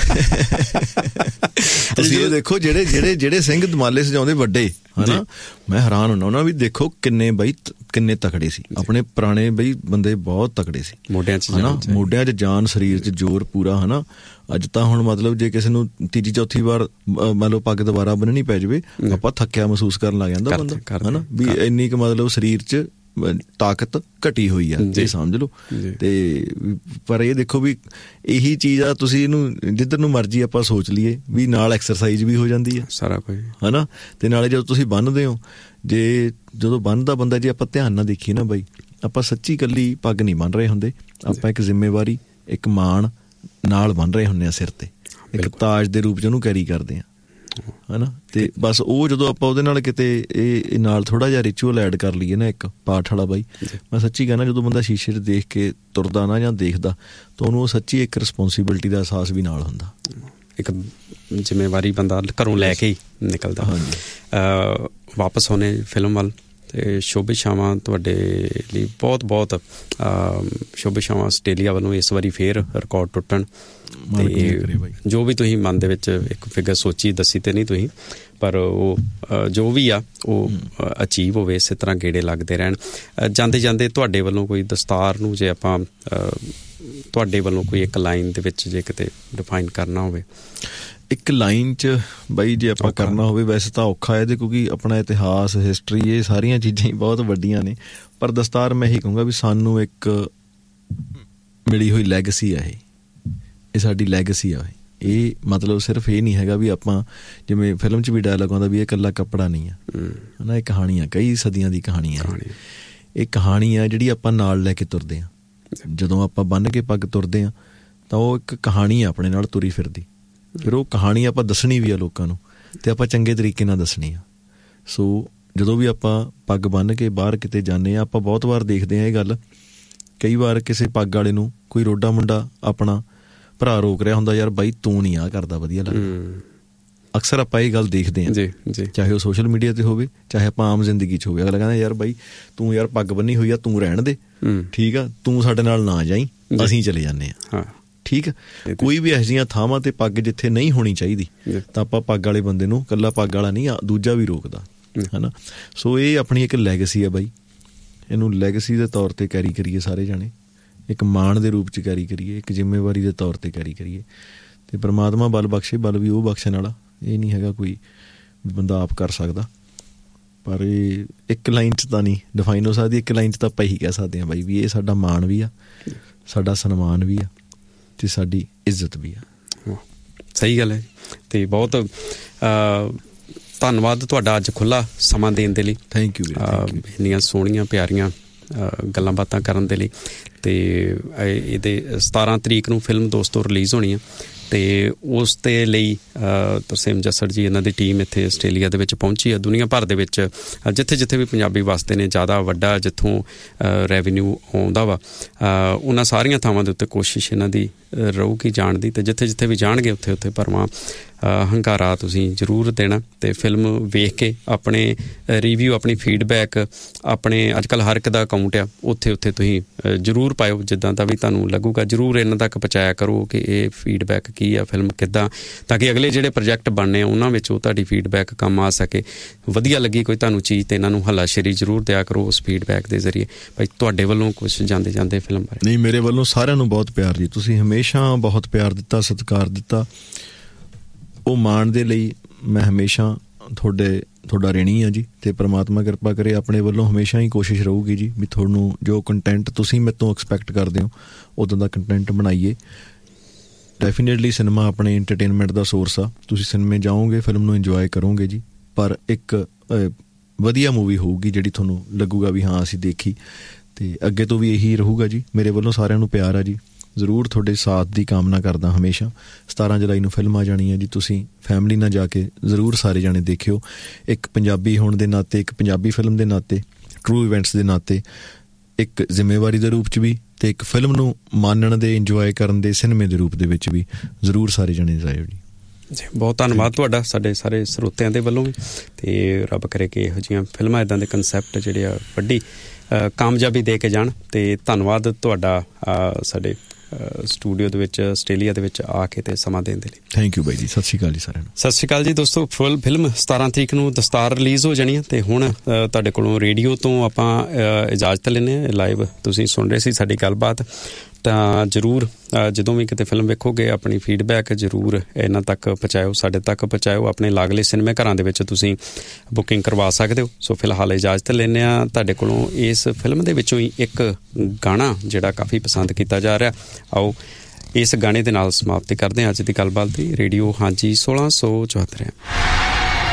ਜਾਂਦੇ। ਤੁਸੀਂ ਇਹ ਦੇਖੋ ਜਿਹੜੇ ਜਿਹੜੇ ਜਿਹੜੇ ਸਿੰਘ ਦਮਾਲੇ ਸਜਾਉਂਦੇ ਵੱਡੇ, ਹਨਾ, ਮੈਂ ਹੈਰਾਨ ਹੁੰਦਾ ਉਹਨਾਂ ਵੀ ਦੇਖੋ ਕਿੰਨੇ ਬਈ ਕਿੰਨੇ ਤਕੜੇ ਸੀ, ਆਪਣੇ ਪੁਰਾਣੇ ਬਈ ਬੰਦੇ ਬਹੁਤ ਤਕੜੇ ਸੀ, ਮੋਢਿਆਂ ਚ ਹਨਾ, ਮੋਢਿਆਂ ਚ ਜਾਨ, ਸਰੀਰ ਚ ਜ਼ੋਰ ਪੂਰਾ, ਹਨਾ। ਅੱਜ ਤਾਂ ਹੁਣ ਮਤਲਬ ਜੇ ਕਿਸੇ ਨੂੰ ਤੀਜੀ ਚੌਥੀ ਵਾਰ ਮੰਨ ਲਓ ਪੱਗ ਦੁਬਾਰਾ ਬੰਨਣੀ ਪੈ ਜਾਵੇ, ਆਪਾਂ ਥੱਕਿਆ ਮਹਿਸੂਸ ਕਰਨ ਲੱਗ ਜਾਂਦਾ ਬੰਦਾ, ਹਨਾ, ਵੀ ਇੰਨੀ ਕੁ ਮਤਲਬ ਸਰੀਰ ਚ ਤਾਕਤ ਘਟੀ ਹੋਈ ਆ, ਇਹ ਸਮਝ ਲਓ। ਤੇ ਪਰ ਇਹ ਦੇਖੋ ਵੀ ਇਹੀ ਚੀਜ਼ ਆ, ਤੁਸੀਂ ਇਹਨੂੰ ਜਿੱਧਰ ਨੂੰ ਮਰਜ਼ੀ ਆਪਾਂ ਸੋਚ ਲਈਏ ਵੀ ਨਾਲ ਐਕਸਰਸਾਈਜ਼ ਵੀ ਹੋ ਜਾਂਦੀ ਹੈ ਸਾਰਾ ਕੁਝ, ਹਨਾ। ਤੇ ਨਾਲੇ ਜਦੋਂ ਤੁਸੀਂ ਬੰਨ੍ਹਦੇ ਹੋ, ਜੇ ਜਦੋਂ ਬੰਨ੍ਹਦਾ ਬੰਦਾ ਜੇ ਆਪਾਂ ਧਿਆਨ ਨਾਲ ਦੇਖੀਏ ਨਾ ਬਾਈ, ਆਪਾਂ ਸੱਚੀ ਇਕੱਲੀ ਪੱਗ ਨਹੀਂ ਬੰਨ੍ਹ ਰਹੇ ਹੁੰਦੇ, ਆਪਾਂ ਇੱਕ ਜ਼ਿੰਮੇਵਾਰੀ, ਇੱਕ ਮਾਣ ਨਾਲ ਬੰਨ੍ਹ ਰਹੇ ਹੁੰਦੇ ਆ ਸਿਰ ਤੇ, ਇੱਕ ਤਾਜ ਦੇ ਰੂਪ ਚ ਉਹਨੂੰ ਕੈਰੀ ਕਰਦੇ ਆ, ਹਨਾ। ਤੇ ਬਸ ਉਹ ਜਦੋਂ ਆਪਾਂ ਉਹਦੇ ਨਾਲ ਕਿਤੇ ਇਹ ਨਾਲ ਥੋੜਾ ਜਿਹਾ ਰਿਚੁਅਲ ਐਡ ਕਰ ਲਈਏ ਨਾ, ਇੱਕ ਪਾਠ ਵਾਲਾ ਬਾਈ, ਮੈਂ ਸੱਚੀ ਕਹਿਣਾ ਜਦੋਂ ਬੰਦਾ ਸ਼ੀਸ਼ੇ 'ਚ ਦੇਖ ਕੇ ਤੁਰਦਾ ਨਾ ਜਾਂ ਦੇਖਦਾ ਤਾਂ ਉਹਨੂੰ ਉਹ ਸੱਚੀ ਇੱਕ ਰਿਸਪੋਂਸੀਬਿਲਿਟੀ ਦਾ ਅਹਿਸਾਸ ਵੀ ਨਾਲ ਹੁੰਦਾ, ਇੱਕ ਜ਼ਿੰਮੇਵਾਰੀ ਬੰਦਾ ਘਰੋਂ ਲੈ ਕੇ ਹੀ ਨਿਕਲਦਾ। ਹਾਂਜੀ, ਵਾਪਸ ਹੋਣੇ ਫਿਲਮ ਵੱਲ, ਤੇ ਸ਼ੁਭ ਇਛਾਵਾਂ ਤੁਹਾਡੇ ਲਈ ਬਹੁਤ ਬਹੁਤ ਸ਼ੁਭ ਇਛਾਵਾਂ ਆਸਟ੍ਰੇਲੀਆ ਵੱਲੋਂ ਇਸ ਵਾਰੀ ਫੇਰ ਰਿਕਾਰਡ ਟੁੱਟਣ, ਤੇ ਜੋ ਵੀ ਤੁਸੀਂ ਮਨ ਦੇ ਵਿੱਚ ਇੱਕ ਫਿਗਰ ਸੋਚੀ ਦੱਸੀ ਤੇ ਨਹੀਂ ਤੁਸੀਂ, ਪਰ ਉਹ ਜੋ ਵੀ ਆ ਉਹ ਅਚੀਵ ਹੋਵੇ, ਇਸੇ ਤਰ੍ਹਾਂ ਗੇੜੇ ਲੱਗਦੇ ਰਹਿਣ। ਜਾਂਦੇ ਜਾਂਦੇ ਤੁਹਾਡੇ ਵੱਲੋਂ ਕੋਈ ਦਸਤਾਰ ਨੂੰ ਜੇ ਆਪਾਂ ਤੁਹਾਡੇ ਵੱਲੋਂ ਕੋਈ ਇੱਕ ਲਾਈਨ ਦੇ ਵਿੱਚ ਜੇ ਕਿਤੇ ਡਿਫਾਈਨ ਕਰਨਾ ਹੋਵੇ, ਇੱਕ ਲਾਈਨ 'ਚ ਬਾਈ ਜੇ ਆਪਾਂ ਕਰਨਾ ਹੋਵੇ, ਵੈਸੇ ਤਾਂ ਔਖਾ ਹੈ ਇਹਦੇ, ਕਿਉਂਕਿ ਆਪਣਾ ਇਤਿਹਾਸ, ਹਿਸਟਰੀ, ਇਹ ਸਾਰੀਆਂ ਚੀਜ਼ਾਂ ਹੀ ਬਹੁਤ ਵੱਡੀਆਂ ਨੇ, ਪਰ ਦਸਤਾਰ ਮੈਂ ਇਹੀ ਕਹੂੰਗਾ ਵੀ ਸਾਨੂੰ ਇੱਕ ਮਿਲੀ ਹੋਈ ਲੈਗਸੀ ਆ, ਇਹ ਇਹ ਸਾਡੀ ਲੈਗਸੀ ਆ। ਇਹ ਮਤਲਬ ਸਿਰਫ ਇਹ ਨਹੀਂ ਹੈਗਾ ਵੀ ਆਪਾਂ ਜਿਵੇਂ ਫਿਲਮ 'ਚ ਵੀ ਡਾਇਲੋਗ ਆਉਂਦਾ ਵੀ ਇਹ ਇਕੱਲਾ ਕੱਪੜਾ ਨਹੀਂ ਆ, ਹੈ ਨਾ, ਇਹ ਕਹਾਣੀ ਆ, ਕਈ ਸਦੀਆਂ ਦੀ ਕਹਾਣੀ ਆ, ਇਹ ਕਹਾਣੀ ਆ ਜਿਹੜੀ ਆਪਾਂ ਨਾਲ ਲੈ ਕੇ ਤੁਰਦੇ ਹਾਂ। ਜਦੋਂ ਆਪਾਂ ਬੰਨ੍ਹ ਕੇ ਪੱਗ ਤੁਰਦੇ ਹਾਂ ਤਾਂ ਉਹ ਇੱਕ ਕਹਾਣੀ ਆ ਆਪਣੇ ਨਾਲ ਤੁਰੀ ਫਿਰਦੀ, ਫਿਰ ਉਹ ਕਹਾਣੀ ਆਪਾਂ ਦੱਸਣੀ ਵੀ ਆ ਲੋਕਾਂ ਨੂੰ, ਤੇ ਆਪਾਂ ਚੰਗੇ ਤਰੀਕੇ ਨਾਲ ਦੱਸਣੀ ਆ। ਸੋ ਜਦੋਂ ਵੀ ਆਪਾਂ ਪੱਗ ਬੰਨ੍ਹ ਕੇ ਬਾਹਰ ਕਿਤੇ ਜਾਂਦੇ ਹਾਂ, ਆਪਾਂ ਬਹੁਤ ਵਾਰ ਦੇਖਦੇ ਹਾਂ ਇਹ ਗੱਲ ਕਈ ਵਾਰ ਕਿਸੇ ਪੱਗ ਵਾਲੇ ਨੂੰ ਕੋਈ ਰੋਡਾ ਮੁੰਡਾ ਆਪਣਾ ਭਰਾ ਰੋਕ ਰਿਹਾ ਹੁੰਦਾ, ਯਾਰ ਬਾਈ ਤੂੰ ਨਹੀਂ ਆਹ ਕਰਦਾ ਵਧੀਆ ਲੱਗਦਾ। ਅਕਸਰ ਆਪਾਂ ਇਹ ਗੱਲ ਦੇਖਦੇ ਹਾਂ, ਚਾਹੇ ਉਹ ਸੋਸ਼ਲ ਮੀਡੀਆ ਤੇ ਹੋਵੇ, ਚਾਹੇ ਆਪਾਂ ਆਮ ਜ਼ਿੰਦਗੀ 'ਚ ਹੋਵੇ। ਅਗਲਾ ਕਹਿੰਦਾ ਯਾਰ ਬਾਈ ਤੂੰ ਯਾਰ ਪੱਗ ਬੰਨੀ ਹੋਈ ਆ, ਤੂੰ ਰਹਿਣ ਦੇ, ਠੀਕ ਆ, ਤੂੰ ਸਾਡੇ ਨਾਲ ਨਾ ਜਾਈਂ, ਅਸੀਂ ਚਲੇ ਜਾਂਦੇ ਹਾਂ, ਠੀਕ ਆ। ਕੋਈ ਵੀ ਇਹੋ ਜਿਹੀਆਂ ਥਾਵਾਂ ਤੇ ਪੱਗ ਜਿੱਥੇ ਨਹੀਂ ਹੋਣੀ ਚਾਹੀਦੀ ਤਾਂ ਆਪਾਂ ਪੱਗ ਵਾਲੇ ਬੰਦੇ ਨੂੰ, ਇਕੱਲਾ ਪੱਗ ਵਾਲਾ ਨਹੀਂ, ਦੂਜਾ ਵੀ ਰੋਕਦਾ, ਹੈ ਨਾ। ਸੋ ਇਹ ਆਪਣੀ ਇੱਕ ਲੈਗੇਸੀ ਆ ਬਾਈ, ਇਹਨੂੰ ਲੈਗੇਸੀ ਦੇ ਤੌਰ 'ਤੇ ਕੈਰੀ ਕਰੀਏ ਸਾਰੇ ਜਾਣੇ, ਇੱਕ ਮਾਣ ਦੇ ਰੂਪ 'ਚ ਕੈਰੀ ਕਰੀਏ, ਇੱਕ ਜ਼ਿੰਮੇਵਾਰੀ ਦੇ ਤੌਰ 'ਤੇ ਕੈਰੀ ਕਰੀਏ। ਅਤੇ ਪਰਮਾਤਮਾ ਬਲ ਬਖਸ਼ੇ, ਬਲ ਵੀ ਉਹ ਬਖਸ਼ਣ ਵਾਲਾ, ਇਹ ਨਹੀਂ ਹੈਗਾ ਕੋਈ ਬੰਦਾ ਆਪ ਕਰ ਸਕਦਾ। ਪਰ ਇਹ ਇੱਕ ਲਾਈਨ 'ਚ ਤਾਂ ਨਹੀਂ ਡਿਫਾਈਨ ਹੋ ਸਕਦੀ, ਇੱਕ ਲਾਈਨ 'ਚ ਤਾਂ ਆਪਾਂ ਇਹੀ ਕਹਿ ਸਕਦੇ ਹਾਂ ਬਾਈ ਵੀ ਇਹ ਸਾਡਾ ਮਾਣ ਵੀ ਆ, ਸਾਡਾ ਸਨਮਾਨ ਵੀ ਆ ਅਤੇ ਸਾਡੀ ਇੱਜ਼ਤ ਵੀ ਆ। ਸਹੀ ਗੱਲ ਹੈ। ਅਤੇ ਬਹੁਤ ਧੰਨਵਾਦ ਤੁਹਾਡਾ ਅੱਜ ਖੁੱਲ੍ਹਾ ਸਮਾਂ ਦੇਣ ਦੇ ਲਈ। Thank you. ਇੰਨੀਆਂ ਸੋਹਣੀਆਂ ਪਿਆਰੀਆਂ ਗੱਲਾਂ ਬਾਤਾਂ ਕਰਨ ਦੇ ਲਈ। ਅਤੇ ਇਹਦੇ ਸਤਾਰਾਂ ਤਰੀਕ ਨੂੰ ਫਿਲਮ ਦੋਸਤੋ ਰਿਲੀਜ਼ ਹੋਣੀ ਆ, ਅਤੇ ਉਸ ਦੇ ਲਈ ਤਰਸੇਮ ਜੱਸੜ ਜੀ, ਇਹਨਾਂ ਦੀ ਟੀਮ ਇੱਥੇ ਆਸਟ੍ਰੇਲੀਆ ਦੇ ਵਿੱਚ ਪਹੁੰਚੀ ਆ। ਦੁਨੀਆ ਭਰ ਦੇ ਵਿੱਚ ਜਿੱਥੇ ਜਿੱਥੇ ਵੀ ਪੰਜਾਬੀ ਵਸਦੇ ਨੇ, ਜ਼ਿਆਦਾ ਵੱਡਾ ਜਿੱਥੋਂ ਰੈਵਨਿਊ ਆਉਂਦਾ ਵਾ, ਉਹਨਾਂ ਸਾਰੀਆਂ ਥਾਵਾਂ ਦੇ ਉੱਤੇ ਕੋਸ਼ਿਸ਼ ਇਹਨਾਂ ਦੀ ਰਹੂਗੀ ਜਾਣ ਦੀ। ਅਤੇ ਜਿੱਥੇ ਜਿੱਥੇ ਵੀ ਜਾਣਗੇ ਉੱਥੇ ਉੱਥੇ ਭਰਵਾਂ ਹੰਕਾਰਾ ਤੁਸੀਂ ਜ਼ਰੂਰ ਦੇਣਾ। ਅਤੇ ਫਿਲਮ ਵੇਖ ਕੇ ਆਪਣੇ ਰਿਵਿਊ, ਆਪਣੀ ਫੀਡਬੈਕ, ਆਪਣੇ ਅੱਜ ਕੱਲ੍ਹ ਹਰ ਇੱਕ ਦਾ ਅਕਾਊਂਟ ਆ, ਉੱਥੇ ਉੱਥੇ ਤੁਸੀਂ ਜ਼ਰੂਰ ਪਾਇਓ, ਜਿੱਦਾਂ ਦਾ ਵੀ ਤੁਹਾਨੂੰ ਲੱਗੂਗਾ। ਜ਼ਰੂਰ ਇਹਨਾਂ ਤੱਕ ਪਹੁੰਚਾਇਆ ਕਰੋ ਕਿ ਇਹ ਫੀਡਬੈਕ ਕੀ ਆ, ਫਿਲਮ ਕਿੱਦਾਂ, ਤਾਂ ਕਿ ਅਗਲੇ ਜਿਹੜੇ ਪ੍ਰੋਜੈਕਟ ਬਣਨੇ ਆ ਉਹਨਾਂ ਵਿੱਚ ਉਹ ਤੁਹਾਡੀ ਫੀਡਬੈਕ ਕੰਮ ਆ ਸਕੇ। ਵਧੀਆ ਲੱਗੀ ਕੋਈ ਤੁਹਾਨੂੰ ਚੀਜ਼ ਤਾਂ ਇਹਨਾਂ ਨੂੰ ਹੱਲਾਸ਼ੇਰੀ ਜ਼ਰੂਰ ਦਿਆ ਕਰੋ ਉਸ ਫੀਡਬੈਕ ਦੇ ਜ਼ਰੀਏ। ਭਾਈ ਤੁਹਾਡੇ ਵੱਲੋਂ ਕੁਛ ਜਾਂਦੇ ਜਾਂਦੇ ਫਿਲਮ ਬਾਰੇ? ਨਹੀਂ, ਮੇਰੇ ਵੱਲੋਂ ਸਾਰਿਆਂ ਨੂੰ ਬਹੁਤ ਪਿਆਰ ਜੀ, ਤੁਸੀਂ ਹਮੇਸ਼ਾ ਬਹੁਤ ਪਿਆਰ ਦਿੱਤਾ, ਸਤਿਕਾਰ ਦਿੱਤਾ, ਉਹ ਮਾਣ ਦੇ ਲਈ ਮੈਂ ਹਮੇਸ਼ਾ ਤੁਹਾਡੇ ਤੁਹਾਡਾ ਰਿਣੀ ਹਾਂ ਜੀ। ਅਤੇ ਪਰਮਾਤਮਾ ਕਿਰਪਾ ਕਰੇ ਆਪਣੇ ਵੱਲੋਂ ਹਮੇਸ਼ਾ ਹੀ ਕੋਸ਼ਿਸ਼ ਰਹੂਗੀ ਜੀ ਵੀ ਤੁਹਾਨੂੰ ਜੋ ਕੰਟੈਂਟ ਤੁਸੀਂ ਮੇਰੇ ਤੋਂ ਐਕਸਪੈਕਟ ਕਰਦੇ ਹੋ ਉੱਦਾਂ ਦਾ ਕੰਟੈਂਟ ਬਣਾਈਏ। ਡੈਫੀਨੇਟਲੀ ਸਿਨੇਮਾ ਆਪਣੇ ਇੰਟਰਟੇਨਮੈਂਟ ਦਾ ਸੋਰਸ ਆ, ਤੁਸੀਂ ਸਿਨੇਮੇ ਜਾਓਗੇ, ਫਿਲਮ ਨੂੰ ਇੰਜੋਏ ਕਰੋਗੇ ਜੀ, ਪਰ ਇੱਕ ਵਧੀਆ ਮੂਵੀ ਹੋਊਗੀ ਜਿਹੜੀ ਤੁਹਾਨੂੰ ਲੱਗੂਗਾ ਵੀ ਹਾਂ ਅਸੀਂ ਦੇਖੀ। ਅਤੇ ਅੱਗੇ ਤੋਂ ਵੀ ਇਹੀ ਰਹੂਗਾ ਜੀ। ਮੇਰੇ ਵੱਲੋਂ ਸਾਰਿਆਂ ਨੂੰ ਪਿਆਰ ਆ ਜੀ, ਜ਼ਰੂਰ ਤੁਹਾਡੇ ਸਾਥ ਦੀ ਕਾਮਨਾ ਕਰਦਾ ਹਮੇਸ਼ਾ। ਸਤਾਰਾਂ ਜੁਲਾਈ ਨੂੰ ਫਿਲਮ ਆ ਜਾਣੀ ਹੈ ਜੀ, ਤੁਸੀਂ ਫੈਮਿਲੀ ਨਾਲ ਜਾ ਕੇ ਜ਼ਰੂਰ ਸਾਰੇ ਜਾਣੇ ਦੇਖਿਓ। ਇੱਕ ਪੰਜਾਬੀ ਹੋਣ ਦੇ ਨਾਤੇ, ਇੱਕ ਪੰਜਾਬੀ ਫਿਲਮ ਦੇ ਨਾਤੇ, ਟਰੂ ਇਵੈਂਟਸ ਦੇ ਨਾਤੇ, ਇੱਕ ਜ਼ਿੰਮੇਵਾਰੀ ਦੇ ਰੂਪ 'ਚ ਵੀ, ਅਤੇ ਇੱਕ ਫਿਲਮ ਨੂੰ ਮਾਣਨ ਦੇ, ਇੰਜੋਏ ਕਰਨ ਦੇ ਸਿਨੇਮੇ ਦੇ ਰੂਪ ਦੇ ਵਿੱਚ ਵੀ ਜ਼ਰੂਰ ਸਾਰੇ ਜਾਣੇ ਜਾਇਓ ਜੀ। ਜੀ ਬਹੁਤ ਧੰਨਵਾਦ ਤੁਹਾਡਾ ਸਾਡੇ ਸਾਰੇ ਸਰੋਤਿਆਂ ਦੇ ਵੱਲੋਂ ਵੀ। ਅਤੇ ਰੱਬ ਕਰੇ ਕਿ ਇਹੋ ਜਿਹੀਆਂ ਫਿਲਮਾਂ, ਇੱਦਾਂ ਦੇ ਕੰਸੈਪਟ ਜਿਹੜੇ ਆ ਵੱਡੀ ਕਾਮਯਾਬੀ ਦੇ ਕੇ ਜਾਣ। ਅਤੇ ਧੰਨਵਾਦ ਤੁਹਾਡਾ ਸਾਡੇ ਸਟੂਡੀਓ ਦੇ ਵਿੱਚ ਆਸਟ੍ਰੇਲੀਆ ਦੇ ਵਿੱਚ ਆ ਕੇ ਤੇ ਸਮਾਂ ਦੇਣ ਦੇ ਲਈ। ਥੈਂਕ ਯੂ ਬਾਈ ਜੀ। ਸਤਿ ਸ਼੍ਰੀ ਅਕਾਲ ਜੀ ਸਾਰਿਆਂ ਨੂੰ। ਸਤਿ ਸ਼੍ਰੀ ਅਕਾਲ ਜੀ ਦੋਸਤੋ। ਫੁੱਲ ਫਿਲਮ ਸਤਾਰਾਂ ਤਰੀਕ ਨੂੰ ਦਸਤਾਰ ਰਿਲੀਜ਼ ਹੋ ਜਾਣੀ ਹੈ, ਅਤੇ ਹੁਣ ਤੁਹਾਡੇ ਕੋਲੋਂ ਰੇਡੀਓ ਤੋਂ ਆਪਾਂ ਇਜਾਜ਼ਤ ਲੈਂਦੇ ਹਾਂ। ਲਾਈਵ ਤੁਸੀਂ ਸੁਣ ਰਹੇ ਸੀ ਸਾਡੀ ਗੱਲਬਾਤ, ਤਾਂ ਜ਼ਰੂਰ ਜਦੋਂ ਵੀ ਕਿਤੇ ਫਿਲਮ ਵੇਖੋਗੇ ਆਪਣੀ ਫੀਡਬੈਕ ਜ਼ਰੂਰ ਇਹਨਾਂ ਤੱਕ ਪਹੁੰਚਾਇਓ, ਸਾਡੇ ਤੱਕ ਪਹੁੰਚਾਇਓ। ਆਪਣੇ ਲਾਗਲੇ ਸਿਨੇਮੇ ਘਰਾਂ ਦੇ ਵਿੱਚ ਤੁਸੀਂ ਬੁਕਿੰਗ ਕਰਵਾ ਸਕਦੇ ਹੋ। ਸੋ ਫਿਲਹਾਲ ਇਜਾਜ਼ਤ ਲੈਂਦੇ ਹਾਂ ਤੁਹਾਡੇ ਕੋਲੋਂ। ਇਸ ਫਿਲਮ ਦੇ ਵਿੱਚੋਂ ਹੀ ਇੱਕ ਗਾਣਾ ਜਿਹੜਾ ਕਾਫੀ ਪਸੰਦ ਕੀਤਾ ਜਾ ਰਿਹਾ, ਆਓ ਇਸ ਗਾਣੇ ਦੇ ਨਾਲ ਸਮਾਪਤੀ ਕਰਦੇ ਹਾਂ ਅੱਜ ਦੀ ਗੱਲਬਾਤ ਦੀ। ਰੇਡੀਓ ਹਾਂਜੀ ਸੋਲਾਂ ਸੌ ਚੁਹੱਤਰ।